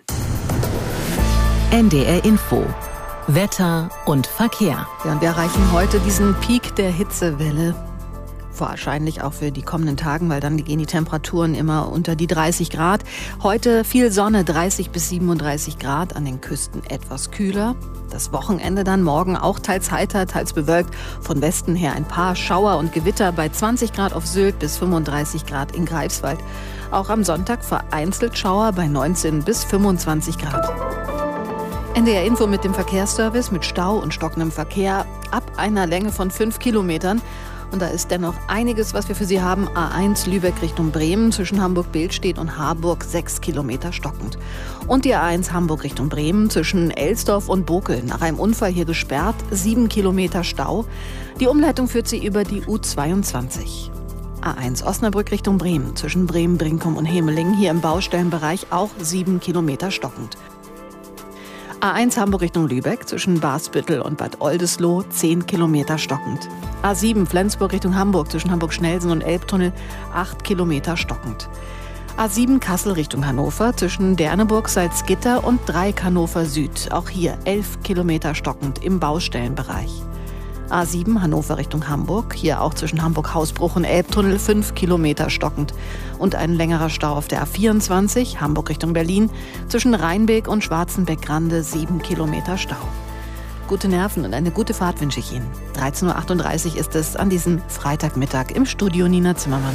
N D R Info. Wetter und Verkehr. Ja, und wir erreichen heute diesen Peak der Hitzewelle. Wahrscheinlich auch für die kommenden Tagen, weil dann gehen die Temperaturen immer unter die dreißig Grad. Heute viel Sonne, dreißig bis siebenunddreißig Grad, an den Küsten etwas kühler. Das Wochenende dann morgen auch teils heiter, teils bewölkt. Von Westen her ein paar Schauer und Gewitter bei zwanzig Grad auf Sylt bis fünfunddreißig Grad in Greifswald. Auch am Sonntag vereinzelt Schauer bei neunzehn bis fünfundzwanzig Grad. N D R Info mit dem Verkehrsservice mit Stau und stockendem Verkehr ab einer Länge von fünf Kilometern. Und da ist dennoch einiges, was wir für Sie haben. A eins Lübeck Richtung Bremen zwischen Hamburg-Billstedt und Harburg sechs Kilometer stockend. Und die A eins Hamburg Richtung Bremen zwischen Elsdorf und Bokel. Nach einem Unfall hier gesperrt, sieben Kilometer Stau. Die Umleitung führt Sie über die U zweiundzwanzig. A eins Osnabrück Richtung Bremen zwischen Bremen, Brinkum und Hemeling. Hier im Baustellenbereich auch sieben Kilometer stockend. A eins Hamburg Richtung Lübeck zwischen Basbüttel und Bad Oldesloe zehn Kilometer stockend. A sieben Flensburg Richtung Hamburg zwischen Hamburg-Schnelsen und Elbtunnel acht Kilometer stockend. A sieben Kassel Richtung Hannover zwischen Derneburg, Salzgitter und Dreieck Hannover Süd. Auch hier elf Kilometer stockend im Baustellenbereich. A sieben Hannover Richtung Hamburg, hier auch zwischen Hamburg-Hausbruch und Elbtunnel fünf Kilometer stockend. Und ein längerer Stau auf der A vierundzwanzig Hamburg Richtung Berlin zwischen Rheinbeek und Schwarzenbeck-Grande sieben Kilometer Stau. Gute Nerven und eine gute Fahrt wünsche ich Ihnen. dreizehn Uhr achtunddreißig ist es an diesem Freitagmittag im Studio Nina Zimmermann.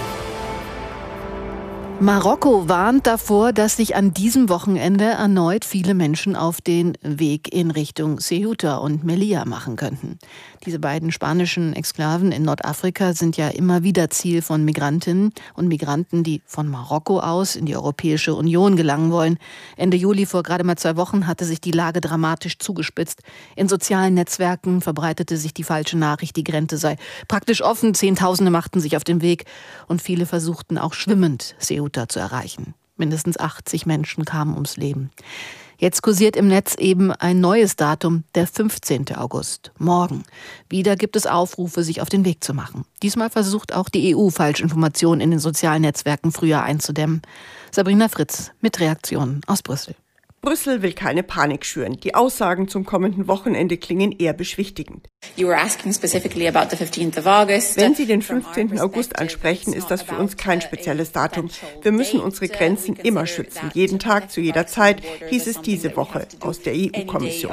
Marokko warnt davor, dass sich an diesem Wochenende erneut viele Menschen auf den Weg in Richtung Ceuta und Melilla machen könnten. Diese beiden spanischen Exklaven in Nordafrika sind ja immer wieder Ziel von Migrantinnen und Migranten, die von Marokko aus in die Europäische Union gelangen wollen. Ende Juli, vor gerade mal zwei Wochen, hatte sich die Lage dramatisch zugespitzt. In sozialen Netzwerken verbreitete sich die falsche Nachricht, die Grenze sei praktisch offen. Zehntausende machten sich auf den Weg und viele versuchten auch schwimmend Ceuta zu erreichen. Mindestens achtzig Menschen kamen ums Leben. Jetzt kursiert im Netz eben ein neues Datum, der fünfzehnten August, morgen. Wieder gibt es Aufrufe, sich auf den Weg zu machen. Diesmal versucht auch die E U, Falschinformationen in den sozialen Netzwerken früher einzudämmen. Sabrina Fritz mit Reaktionen aus Brüssel. Brüssel will keine Panik schüren. Die Aussagen zum kommenden Wochenende klingen eher beschwichtigend. Wenn Sie den fünfzehnten August ansprechen, ist das für uns kein spezielles Datum. Wir müssen unsere Grenzen immer schützen. Jeden Tag, zu jeder Zeit, hieß es diese Woche aus der E U-Kommission.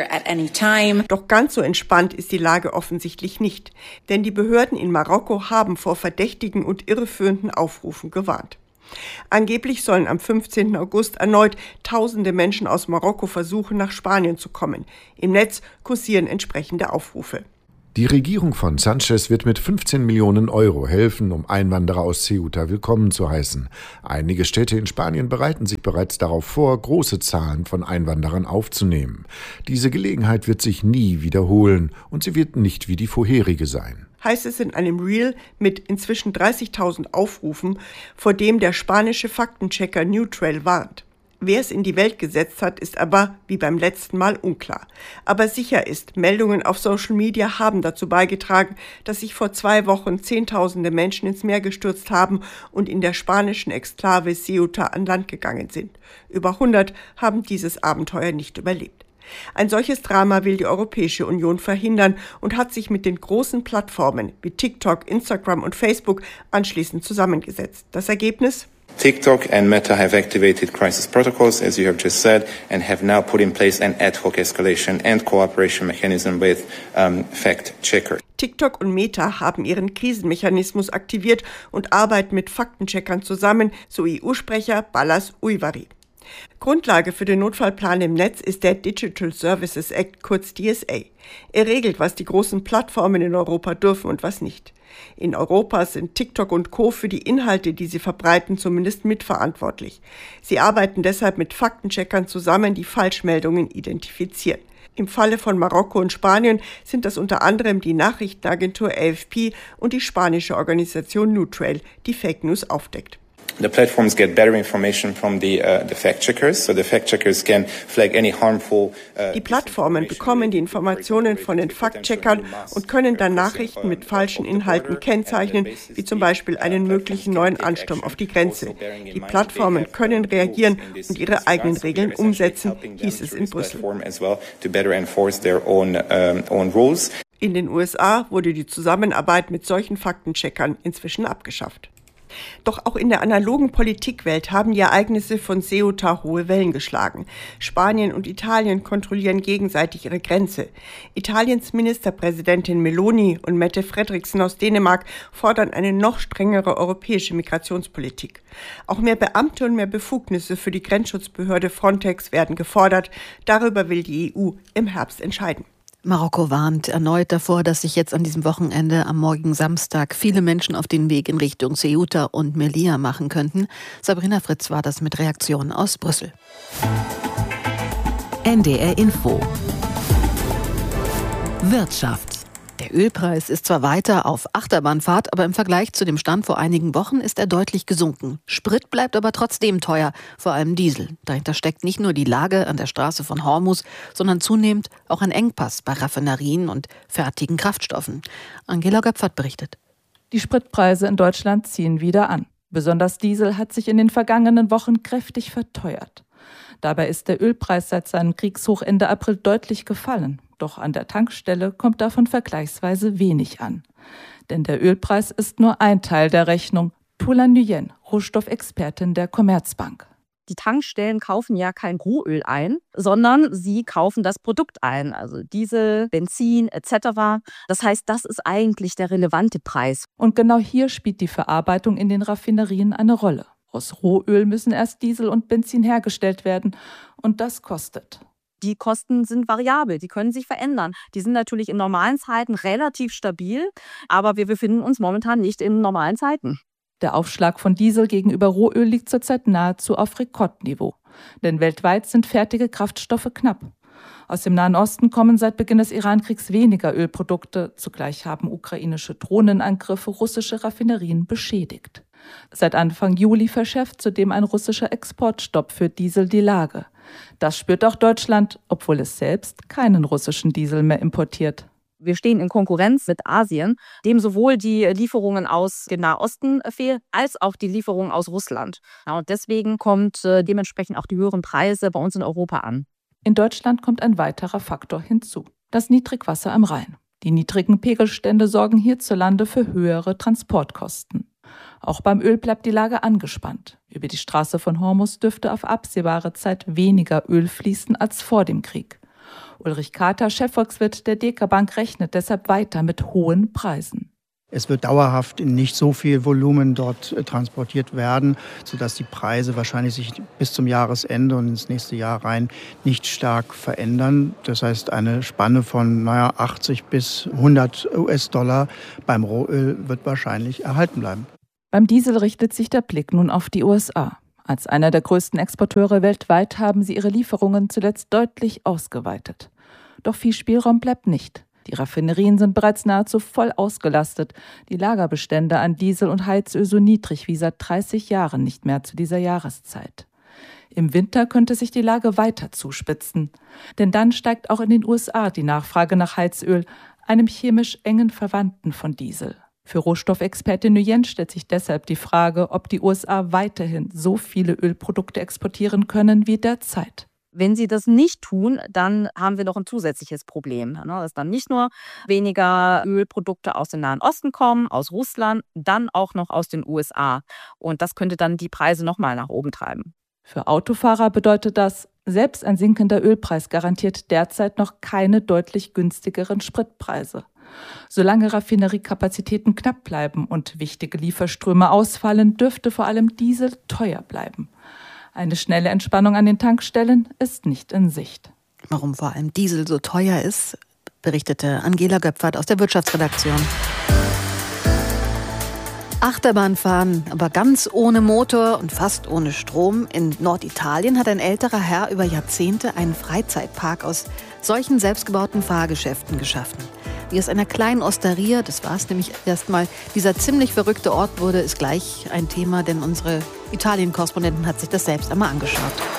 Doch ganz so entspannt ist die Lage offensichtlich nicht. Denn die Behörden in Marokko haben vor verdächtigen und irreführenden Aufrufen gewarnt. Angeblich sollen am fünfzehnten August erneut tausende Menschen aus Marokko versuchen, nach Spanien zu kommen. Im Netz kursieren entsprechende Aufrufe. Die Regierung von Sanchez wird mit fünfzehn Millionen Euro helfen, um Einwanderer aus Ceuta willkommen zu heißen. Einige Städte in Spanien bereiten sich bereits darauf vor, große Zahlen von Einwanderern aufzunehmen. Diese Gelegenheit wird sich nie wiederholen und sie wird nicht wie die vorherige sein. Heißt es in einem Reel mit inzwischen dreißigtausend Aufrufen, vor dem der spanische Faktenchecker Newtrail warnt. Wer es in die Welt gesetzt hat, ist aber, wie beim letzten Mal, unklar. Aber sicher ist, Meldungen auf Social Media haben dazu beigetragen, dass sich vor zwei Wochen Zehntausende Menschen ins Meer gestürzt haben und in der spanischen Exklave Ceuta an Land gegangen sind. Über hundert haben dieses Abenteuer nicht überlebt. Ein solches Drama will die Europäische Union verhindern und hat sich mit den großen Plattformen wie TikTok, Instagram und Facebook anschließend zusammengesetzt. Das Ergebnis? TikTok and Meta have activated crisis protocols, as you have just said, and have now put in place an ad hoc escalation and cooperation mechanism with um, fact-checkers. TikTok und Meta haben ihren Krisenmechanismus aktiviert und arbeiten mit Faktencheckern zusammen, so E U-Sprecher Balázs Ujvari. Grundlage für den Notfallplan im Netz ist der Digital Services Act, kurz D S A. Er regelt, was die großen Plattformen in Europa dürfen und was nicht. In Europa sind TikTok und Co. für die Inhalte, die sie verbreiten, zumindest mitverantwortlich. Sie arbeiten deshalb mit Faktencheckern zusammen, die Falschmeldungen identifizieren. Im Falle von Marokko und Spanien sind das unter anderem die Nachrichtenagentur A F P und die spanische Organisation Newtrail, die Fake News aufdeckt. The platforms get better information from the, uh, the fact-checkers, so the fact-checkers can flag any harmful... Uh, die Plattformen bekommen die Informationen von den Fact-checkern und können dann Nachrichten mit falschen Inhalten kennzeichnen, wie zum Beispiel einen möglichen neuen Ansturm auf die Grenze. Die Plattformen können reagieren und ihre eigenen Regeln umsetzen, hieß es in Brüssel. In den U S A wurde die Zusammenarbeit mit solchen Faktencheckern inzwischen abgeschafft. Doch auch in der analogen Politikwelt haben die Ereignisse von Ceuta hohe Wellen geschlagen. Spanien und Italien kontrollieren gegenseitig ihre Grenze. Italiens Ministerpräsidentin Meloni und Mette Frederiksen aus Dänemark fordern eine noch strengere europäische Migrationspolitik. Auch mehr Beamte und mehr Befugnisse für die Grenzschutzbehörde Frontex werden gefordert. Darüber will die E U im Herbst entscheiden. Marokko warnt erneut davor, dass sich jetzt an diesem Wochenende am morgigen Samstag viele Menschen auf den Weg in Richtung Ceuta und Melilla machen könnten. Sabrina Fritz war das mit Reaktionen aus Brüssel. N D R Info. Wirtschaft. Der Ölpreis ist zwar weiter auf Achterbahnfahrt, aber im Vergleich zu dem Stand vor einigen Wochen ist er deutlich gesunken. Sprit bleibt aber trotzdem teuer, vor allem Diesel. Dahinter steckt nicht nur die Lage an der Straße von Hormuz, sondern zunehmend auch ein Engpass bei Raffinerien und fertigen Kraftstoffen. Angela Göpfert berichtet. Die Spritpreise in Deutschland ziehen wieder an. Besonders Diesel hat sich in den vergangenen Wochen kräftig verteuert. Dabei ist der Ölpreis seit seinem Kriegshoch Ende April deutlich gefallen. Doch an der Tankstelle kommt davon vergleichsweise wenig an. Denn der Ölpreis ist nur ein Teil der Rechnung. Tula Nguyen, Rohstoffexpertin der Commerzbank. Die Tankstellen kaufen ja kein Rohöl ein, sondern sie kaufen das Produkt ein, also Diesel, Benzin et cetera. Das heißt, das ist eigentlich der relevante Preis. Und genau hier spielt die Verarbeitung in den Raffinerien eine Rolle. Aus Rohöl müssen erst Diesel und Benzin hergestellt werden und das kostet. Die Kosten sind variabel, die können sich verändern. Die sind natürlich in normalen Zeiten relativ stabil, aber wir befinden uns momentan nicht in normalen Zeiten. Der Aufschlag von Diesel gegenüber Rohöl liegt zurzeit nahezu auf Rekordniveau. Denn weltweit sind fertige Kraftstoffe knapp. Aus dem Nahen Osten kommen seit Beginn des Irankriegs weniger Ölprodukte. Zugleich haben ukrainische Drohnenangriffe russische Raffinerien beschädigt. Seit Anfang Juli verschärft zudem ein russischer Exportstopp für Diesel die Lage. Das spürt auch Deutschland, obwohl es selbst keinen russischen Diesel mehr importiert. Wir stehen in Konkurrenz mit Asien, dem sowohl die Lieferungen aus dem Nahosten fehlen, als auch die Lieferungen aus Russland. Ja, und deswegen kommt äh, dementsprechend auch die höheren Preise bei uns in Europa an. In Deutschland kommt ein weiterer Faktor hinzu: das Niedrigwasser am Rhein. Die niedrigen Pegelstände sorgen hierzulande für höhere Transportkosten. Auch beim Öl bleibt die Lage angespannt. Über die Straße von Hormuz dürfte auf absehbare Zeit weniger Öl fließen als vor dem Krieg. Ulrich Kater, Chefvolkswirt der Deka Bank, rechnet deshalb weiter mit hohen Preisen. Es wird dauerhaft in nicht so viel Volumen dort transportiert werden, sodass die Preise wahrscheinlich sich bis zum Jahresende und ins nächste Jahr rein nicht stark verändern. Das heißt, eine Spanne von naja, achtzig bis hundert US-Dollar beim Rohöl wird wahrscheinlich erhalten bleiben. Beim Diesel richtet sich der Blick nun auf die U S A. Als einer der größten Exporteure weltweit haben sie ihre Lieferungen zuletzt deutlich ausgeweitet. Doch viel Spielraum bleibt nicht. Die Raffinerien sind bereits nahezu voll ausgelastet, die Lagerbestände an Diesel und Heizöl so niedrig wie seit dreißig Jahren nicht mehr zu dieser Jahreszeit. Im Winter könnte sich die Lage weiter zuspitzen, denn dann steigt auch in den U S A die Nachfrage nach Heizöl, einem chemisch engen Verwandten von Diesel. Für Rohstoffexpertin Nguyen stellt sich deshalb die Frage, ob die U S A weiterhin so viele Ölprodukte exportieren können wie derzeit. Wenn sie das nicht tun, dann haben wir noch ein zusätzliches Problem. Dass dann nicht nur weniger Ölprodukte aus dem Nahen Osten kommen, aus Russland, dann auch noch aus den U S A. Und das könnte dann die Preise nochmal nach oben treiben. Für Autofahrer bedeutet das, selbst ein sinkender Ölpreis garantiert derzeit noch keine deutlich günstigeren Spritpreise. Solange Raffineriekapazitäten knapp bleiben und wichtige Lieferströme ausfallen, dürfte vor allem Diesel teuer bleiben. Eine schnelle Entspannung an den Tankstellen ist nicht in Sicht. Warum vor allem Diesel so teuer ist, berichtete Angela Göpfert aus der Wirtschaftsredaktion. Achterbahnfahren, aber ganz ohne Motor und fast ohne Strom. In Norditalien hat ein älterer Herr über Jahrzehnte einen Freizeitpark aus solchen selbstgebauten Fahrgeschäften geschaffen. Wie aus einer kleinen Osteria, das war es nämlich erstmal, dieser ziemlich verrückte Ort wurde, ist gleich ein Thema, denn unsere Italien-Korrespondentin hat sich das selbst einmal angeschaut.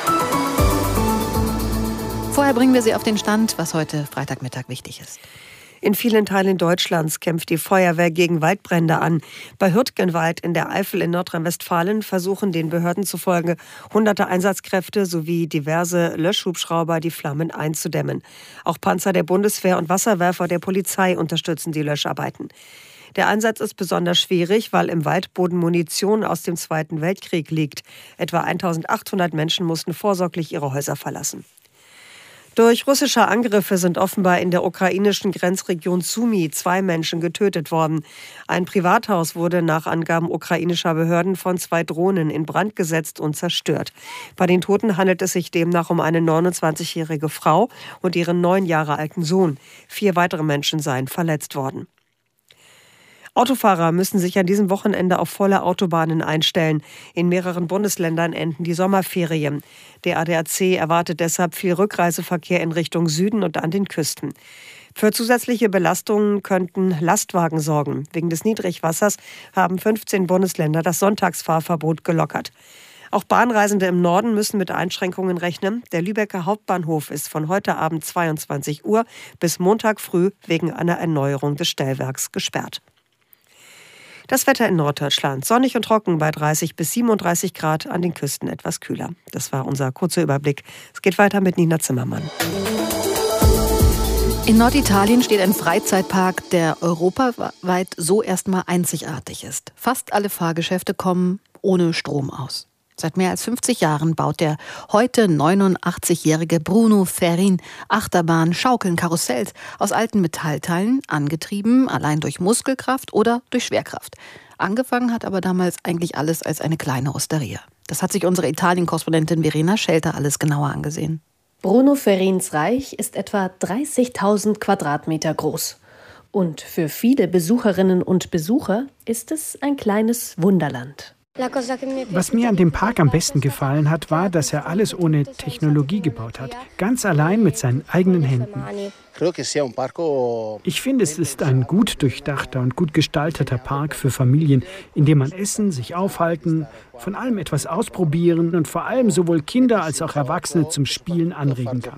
Vorher bringen wir Sie auf den Stand, was heute Freitagmittag wichtig ist. In vielen Teilen Deutschlands kämpft die Feuerwehr gegen Waldbrände an. Bei Hürtgenwald in der Eifel in Nordrhein-Westfalen versuchen den Behörden zufolge hunderte Einsatzkräfte sowie diverse Löschhubschrauber die Flammen einzudämmen. Auch Panzer der Bundeswehr und Wasserwerfer der Polizei unterstützen die Löscharbeiten. Der Einsatz ist besonders schwierig, weil im Waldboden Munition aus dem Zweiten Weltkrieg liegt. Etwa eintausendachthundert Menschen mussten vorsorglich ihre Häuser verlassen. Durch russische Angriffe sind offenbar in der ukrainischen Grenzregion Sumy zwei Menschen getötet worden. Ein Privathaus wurde nach Angaben ukrainischer Behörden von zwei Drohnen in Brand gesetzt und zerstört. Bei den Toten handelt es sich demnach um eine neunundzwanzigjährige Frau und ihren neun Jahre alten Sohn. Vier weitere Menschen seien verletzt worden. Autofahrer müssen sich an diesem Wochenende auf volle Autobahnen einstellen. In mehreren Bundesländern enden die Sommerferien. Der A D A C erwartet deshalb viel Rückreiseverkehr in Richtung Süden und an den Küsten. Für zusätzliche Belastungen könnten Lastwagen sorgen. Wegen des Niedrigwassers haben fünfzehn Bundesländer das Sonntagsfahrverbot gelockert. Auch Bahnreisende im Norden müssen mit Einschränkungen rechnen. Der Lübecker Hauptbahnhof ist von heute Abend zweiundzwanzig Uhr bis Montag früh wegen einer Erneuerung des Stellwerks gesperrt. Das Wetter in Norddeutschland. Sonnig und trocken bei dreißig bis siebenunddreißig Grad, an den Küsten etwas kühler. Das war unser kurzer Überblick. Es geht weiter mit Nina Zimmermann. In Norditalien steht ein Freizeitpark, der europaweit so erstmal einzigartig ist. Fast alle Fahrgeschäfte kommen ohne Strom aus. Seit mehr als fünfzig Jahren baut der heute neunundachtzigjährige Bruno Ferrin Achterbahn, Schaukeln, Karussells aus alten Metallteilen, angetrieben allein durch Muskelkraft oder durch Schwerkraft. Angefangen hat aber damals eigentlich alles als eine kleine Osteria. Das hat sich unsere Italien-Korrespondentin Verena Schelter alles genauer angesehen. Bruno Ferrins Reich ist etwa dreißigtausend Quadratmeter groß. Und für viele Besucherinnen und Besucher ist es ein kleines Wunderland. Was mir an dem Park am besten gefallen hat, war, dass er alles ohne Technologie gebaut hat. Ganz allein mit seinen eigenen Händen. Ich finde, es ist ein gut durchdachter und gut gestalteter Park für Familien, in dem man essen, sich aufhalten, von allem etwas ausprobieren und vor allem sowohl Kinder als auch Erwachsene zum Spielen anregen kann.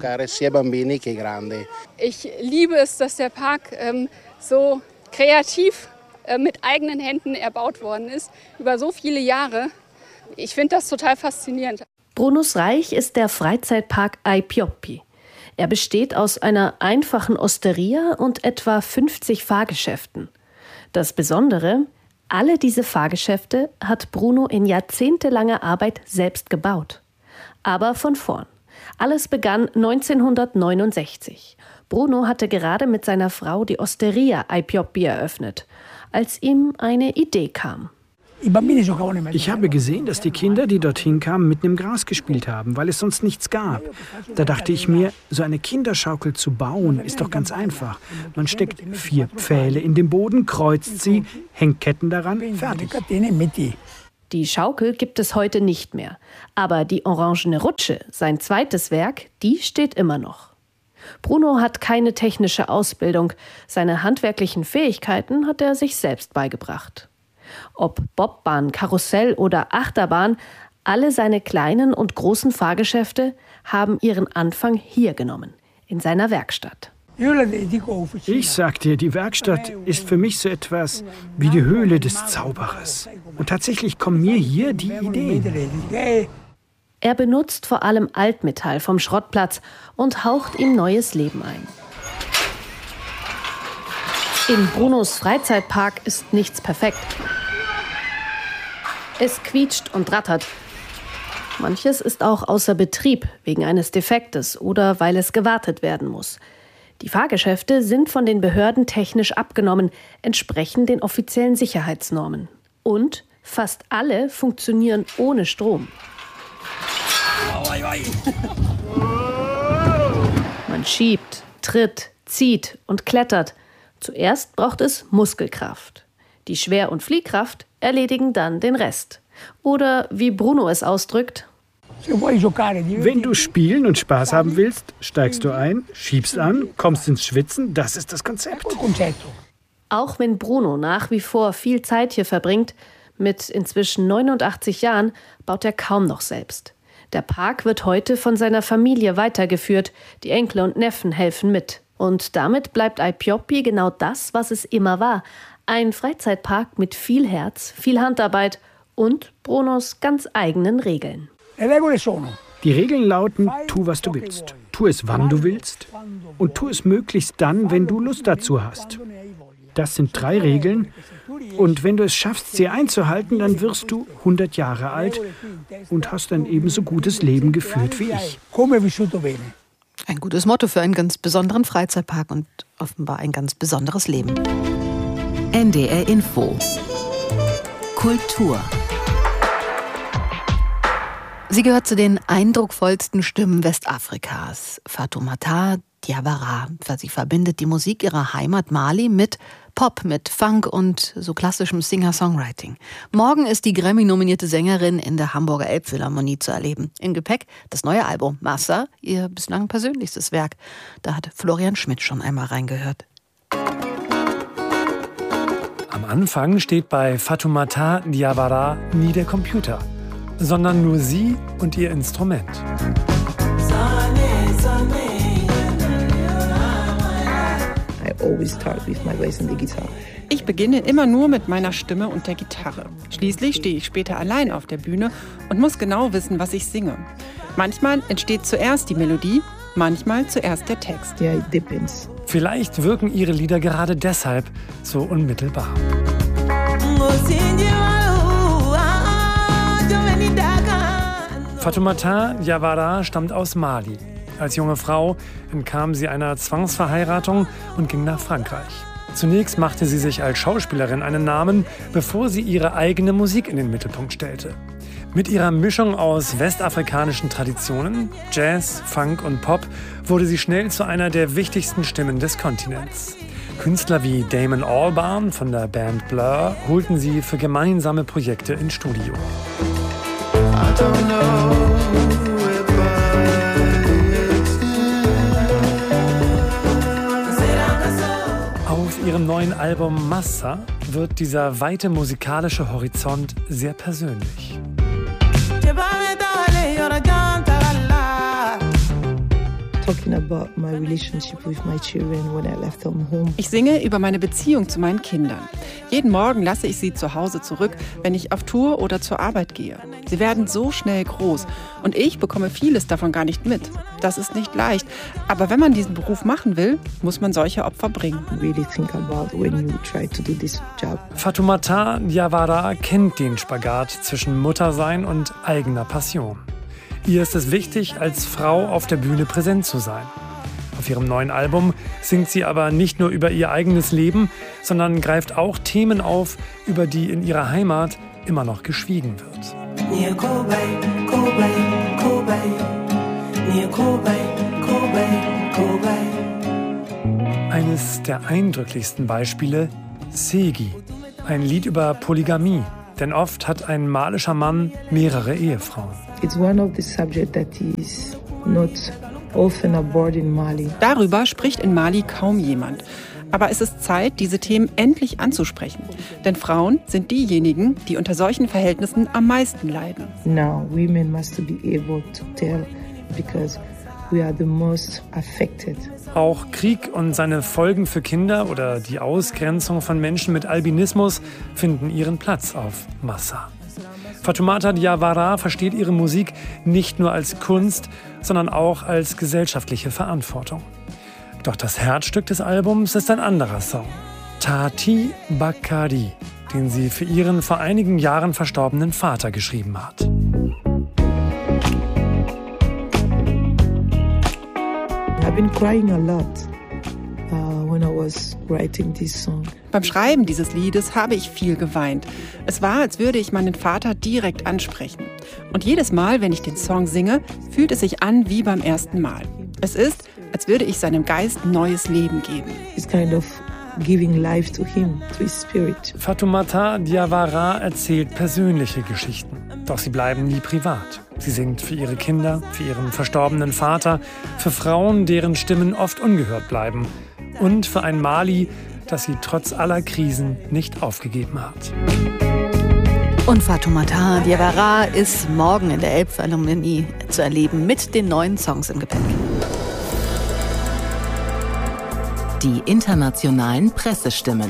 Ich liebe es, dass der Park ähm, so kreativ mit eigenen Händen erbaut worden ist, über so viele Jahre. Ich finde das total faszinierend. Brunos Reich ist der Freizeitpark Aipioppi. Er besteht aus einer einfachen Osteria und etwa fünfzig Fahrgeschäften. Das Besondere, alle diese Fahrgeschäfte hat Bruno in jahrzehntelanger Arbeit selbst gebaut. Aber von vorn. Alles begann neunzehnhundertneunundsechzig. Bruno hatte gerade mit seiner Frau die Osteria Aipioppi eröffnet, als ihm eine Idee kam. Ich habe gesehen, dass die Kinder, die dorthin kamen, mit dem Gras gespielt haben, weil es sonst nichts gab. Da dachte ich mir, so eine Kinderschaukel zu bauen, ist doch ganz einfach. Man steckt vier Pfähle in den Boden, kreuzt sie, hängt Ketten daran, fertig. Die Schaukel gibt es heute nicht mehr. Aber die orangene Rutsche, sein zweites Werk, die steht immer noch. Bruno hat keine technische Ausbildung. Seine handwerklichen Fähigkeiten hat er sich selbst beigebracht. Ob Bobbahn, Karussell oder Achterbahn, alle seine kleinen und großen Fahrgeschäfte haben ihren Anfang hier genommen, in seiner Werkstatt. Ich sag dir, die Werkstatt ist für mich so etwas wie die Höhle des Zauberers. Und tatsächlich kommen mir hier die Ideen. Er benutzt vor allem Altmetall vom Schrottplatz und haucht ihm neues Leben ein. In Brunos Freizeitpark ist nichts perfekt. Es quietscht und rattert. Manches ist auch außer Betrieb wegen eines Defektes oder weil es gewartet werden muss. Die Fahrgeschäfte sind von den Behörden technisch abgenommen, entsprechen den offiziellen Sicherheitsnormen. Und fast alle funktionieren ohne Strom. Man schiebt, tritt, zieht und klettert. Zuerst braucht es Muskelkraft. Die Schwer- und Fliehkraft erledigen dann den Rest. Oder wie Bruno es ausdrückt: Wenn du spielen und Spaß haben willst, steigst du ein, schiebst an, kommst ins Schwitzen. Das ist das Konzept. Auch wenn Bruno nach wie vor viel Zeit hier verbringt, mit inzwischen neunundachtzig Jahren, baut er kaum noch selbst. Der Park wird heute von seiner Familie weitergeführt. Die Enkel und Neffen helfen mit. Und damit bleibt Aipioppi genau das, was es immer war. Ein Freizeitpark mit viel Herz, viel Handarbeit und Brunos ganz eigenen Regeln. Die Regeln lauten: Tu, was du willst. Tu es, wann du willst. Und tu es möglichst dann, wenn du Lust dazu hast. Das sind drei Regeln. Und wenn du es schaffst, sie einzuhalten, dann wirst du hundert Jahre alt und hast ein ebenso gutes Leben geführt wie ich. Ein gutes Motto für einen ganz besonderen Freizeitpark und offenbar ein ganz besonderes Leben. N D R Info. Kultur. Sie gehört zu den eindrucksvollsten Stimmen Westafrikas. Fatoumata Diawara. Sie verbindet die Musik ihrer Heimat Mali mit Pop, mit Funk und so klassischem Singer-Songwriting. Morgen ist die Grammy-nominierte Sängerin in der Hamburger Elbphilharmonie zu erleben. Im Gepäck das neue Album Massa, ihr bislang persönlichstes Werk. Da hat Florian Schmidt schon einmal reingehört. Am Anfang steht bei Fatoumata Diawara nie der Computer, sondern nur sie und ihr Instrument. Ich beginne immer nur mit meiner Stimme und der Gitarre. Schließlich stehe ich später allein auf der Bühne und muss genau wissen, was ich singe. Manchmal entsteht zuerst die Melodie, manchmal zuerst der Text. Vielleicht wirken ihre Lieder gerade deshalb so unmittelbar. Fatoumata Diawara stammt aus Mali. Als junge Frau entkam sie einer Zwangsverheiratung und ging nach Frankreich. Zunächst machte sie sich als Schauspielerin einen Namen, bevor sie ihre eigene Musik in den Mittelpunkt stellte. Mit ihrer Mischung aus westafrikanischen Traditionen, Jazz, Funk und Pop wurde sie schnell zu einer der wichtigsten Stimmen des Kontinents. Künstler wie Damon Albarn von der Band Blur holten sie für gemeinsame Projekte ins Studio. Auf ihrem neuen Album Massa wird dieser weite musikalische Horizont sehr persönlich. Ich singe über meine Beziehung zu meinen Kindern. Jeden Morgen lasse ich sie zu Hause zurück, wenn ich auf Tour oder zur Arbeit gehe. Sie werden so schnell groß und ich bekomme vieles davon gar nicht mit. Das ist nicht leicht, aber wenn man diesen Beruf machen will, muss man solche Opfer bringen. Fatoumata Diawara kennt den Spagat zwischen Muttersein und eigener Passion. Ihr ist es wichtig, als Frau auf der Bühne präsent zu sein. Auf ihrem neuen Album singt sie aber nicht nur über ihr eigenes Leben, sondern greift auch Themen auf, über die in ihrer Heimat immer noch geschwiegen wird. Eines der eindrücklichsten Beispiele: Segi, ein Lied über Polygamie. Denn oft hat ein malischer Mann mehrere Ehefrauen. It's one of the subjects that is not often aborded in Mali. Darüber spricht in Mali kaum jemand. Aber es ist Zeit, diese Themen endlich anzusprechen. Denn Frauen sind diejenigen, die unter solchen Verhältnissen am meisten leiden. Now, women must be able to tell because we are the most affected. Auch Krieg und seine Folgen für Kinder oder die Ausgrenzung von Menschen mit Albinismus finden ihren Platz auf Massa. Fatoumata Diawara versteht ihre Musik nicht nur als Kunst, sondern auch als gesellschaftliche Verantwortung. Doch das Herzstück des Albums ist ein anderer Song, Tati Bakari, den sie für ihren vor einigen Jahren verstorbenen Vater geschrieben hat. I've been crying a lot uh, when I was writing this song. Beim Schreiben dieses Liedes habe ich viel geweint. Es war, als würde ich meinen Vater direkt ansprechen. Und jedes Mal, wenn ich den Song singe, fühlt es sich an wie beim ersten Mal. Es ist, als würde ich seinem Geist neues Leben geben. It's kind of giving life to him, to his spirit. Fatoumata Diawara erzählt persönliche Geschichten, doch sie bleiben nie privat. Sie singt für ihre Kinder, für ihren verstorbenen Vater, für Frauen, deren Stimmen oft ungehört bleiben und für ein Mali, das sie trotz aller Krisen nicht aufgegeben hat. Und Fatoumata Diawara ist morgen in der Elbphilharmonie zu erleben mit den neuen Songs im Gepäck. Die internationalen Pressestimmen.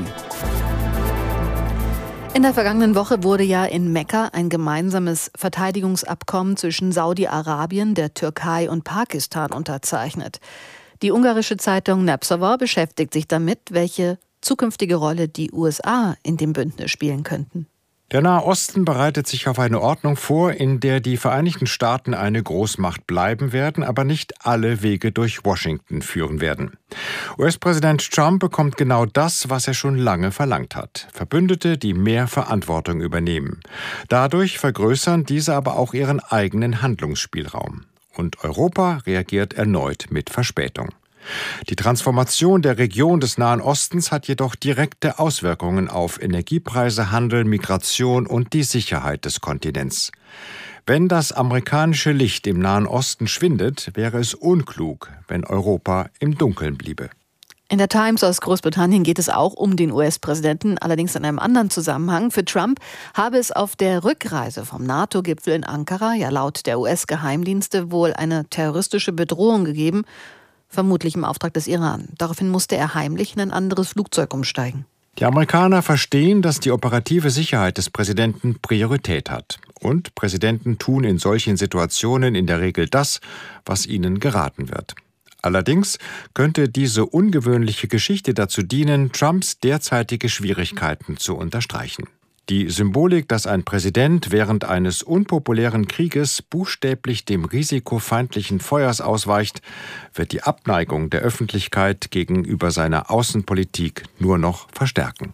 In der vergangenen Woche wurde ja in Mekka ein gemeinsames Verteidigungsabkommen zwischen Saudi-Arabien, der Türkei und Pakistan unterzeichnet. Die ungarische Zeitung Népszava beschäftigt sich damit, welche zukünftige Rolle die U S A in dem Bündnis spielen könnten. Der Nahe Osten bereitet sich auf eine Ordnung vor, in der die Vereinigten Staaten eine Großmacht bleiben werden, aber nicht alle Wege durch Washington führen werden. U S-Präsident Trump bekommt genau das, was er schon lange verlangt hat: Verbündete, die mehr Verantwortung übernehmen. Dadurch vergrößern diese aber auch ihren eigenen Handlungsspielraum. Und Europa reagiert erneut mit Verspätung. Die Transformation der Region des Nahen Ostens hat jedoch direkte Auswirkungen auf Energiepreise, Handel, Migration und die Sicherheit des Kontinents. Wenn das amerikanische Licht im Nahen Osten schwindet, wäre es unklug, wenn Europa im Dunkeln bliebe. In der Times aus Großbritannien geht es auch um den U S-Präsidenten, allerdings in einem anderen Zusammenhang. Für Trump habe es auf der Rückreise vom NATO-Gipfel in Ankara ja laut der U S-Geheimdienste wohl eine terroristische Bedrohung gegeben, vermutlich im Auftrag des Iran. Daraufhin musste er heimlich in ein anderes Flugzeug umsteigen. Die Amerikaner verstehen, dass die operative Sicherheit des Präsidenten Priorität hat. Und Präsidenten tun in solchen Situationen in der Regel das, was ihnen geraten wird. Allerdings könnte diese ungewöhnliche Geschichte dazu dienen, Trumps derzeitige Schwierigkeiten zu unterstreichen. Die Symbolik, dass ein Präsident während eines unpopulären Krieges buchstäblich dem Risiko feindlichen Feuers ausweicht, wird die Abneigung der Öffentlichkeit gegenüber seiner Außenpolitik nur noch verstärken.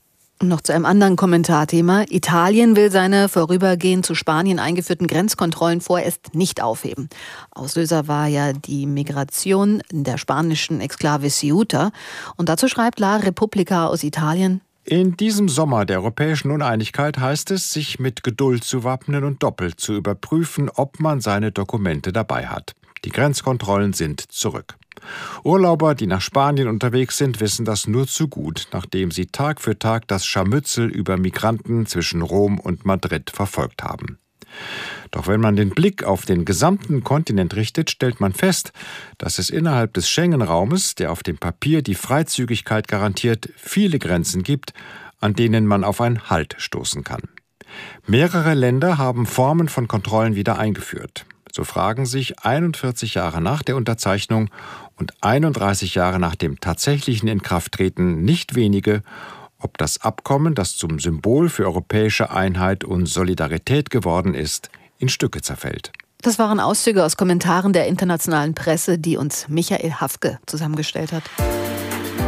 Noch zu einem anderen Kommentarthema. Italien will seine vorübergehend zu Spanien eingeführten Grenzkontrollen vorerst nicht aufheben. Auslöser war ja die Migration in der spanischen Exklave Ceuta. Und dazu schreibt La Repubblica aus Italien: In diesem Sommer der europäischen Uneinigkeit heißt es, sich mit Geduld zu wappnen und doppelt zu überprüfen, ob man seine Dokumente dabei hat. Die Grenzkontrollen sind zurück. Urlauber, die nach Spanien unterwegs sind, wissen das nur zu gut, nachdem sie Tag für Tag das Scharmützel über Migranten zwischen Rom und Madrid verfolgt haben. Doch wenn man den Blick auf den gesamten Kontinent richtet, stellt man fest, dass es innerhalb des Schengen-Raumes, der auf dem Papier die Freizügigkeit garantiert, viele Grenzen gibt, an denen man auf einen Halt stoßen kann. Mehrere Länder haben Formen von Kontrollen wieder eingeführt. So fragen sich einundvierzig Jahre nach der Unterzeichnung und einunddreißig Jahre nach dem tatsächlichen Inkrafttreten nicht wenige, ob das Abkommen, das zum Symbol für europäische Einheit und Solidarität geworden ist, in Stücke zerfällt. Das waren Auszüge aus Kommentaren der internationalen Presse, die uns Michael Hafke zusammengestellt hat.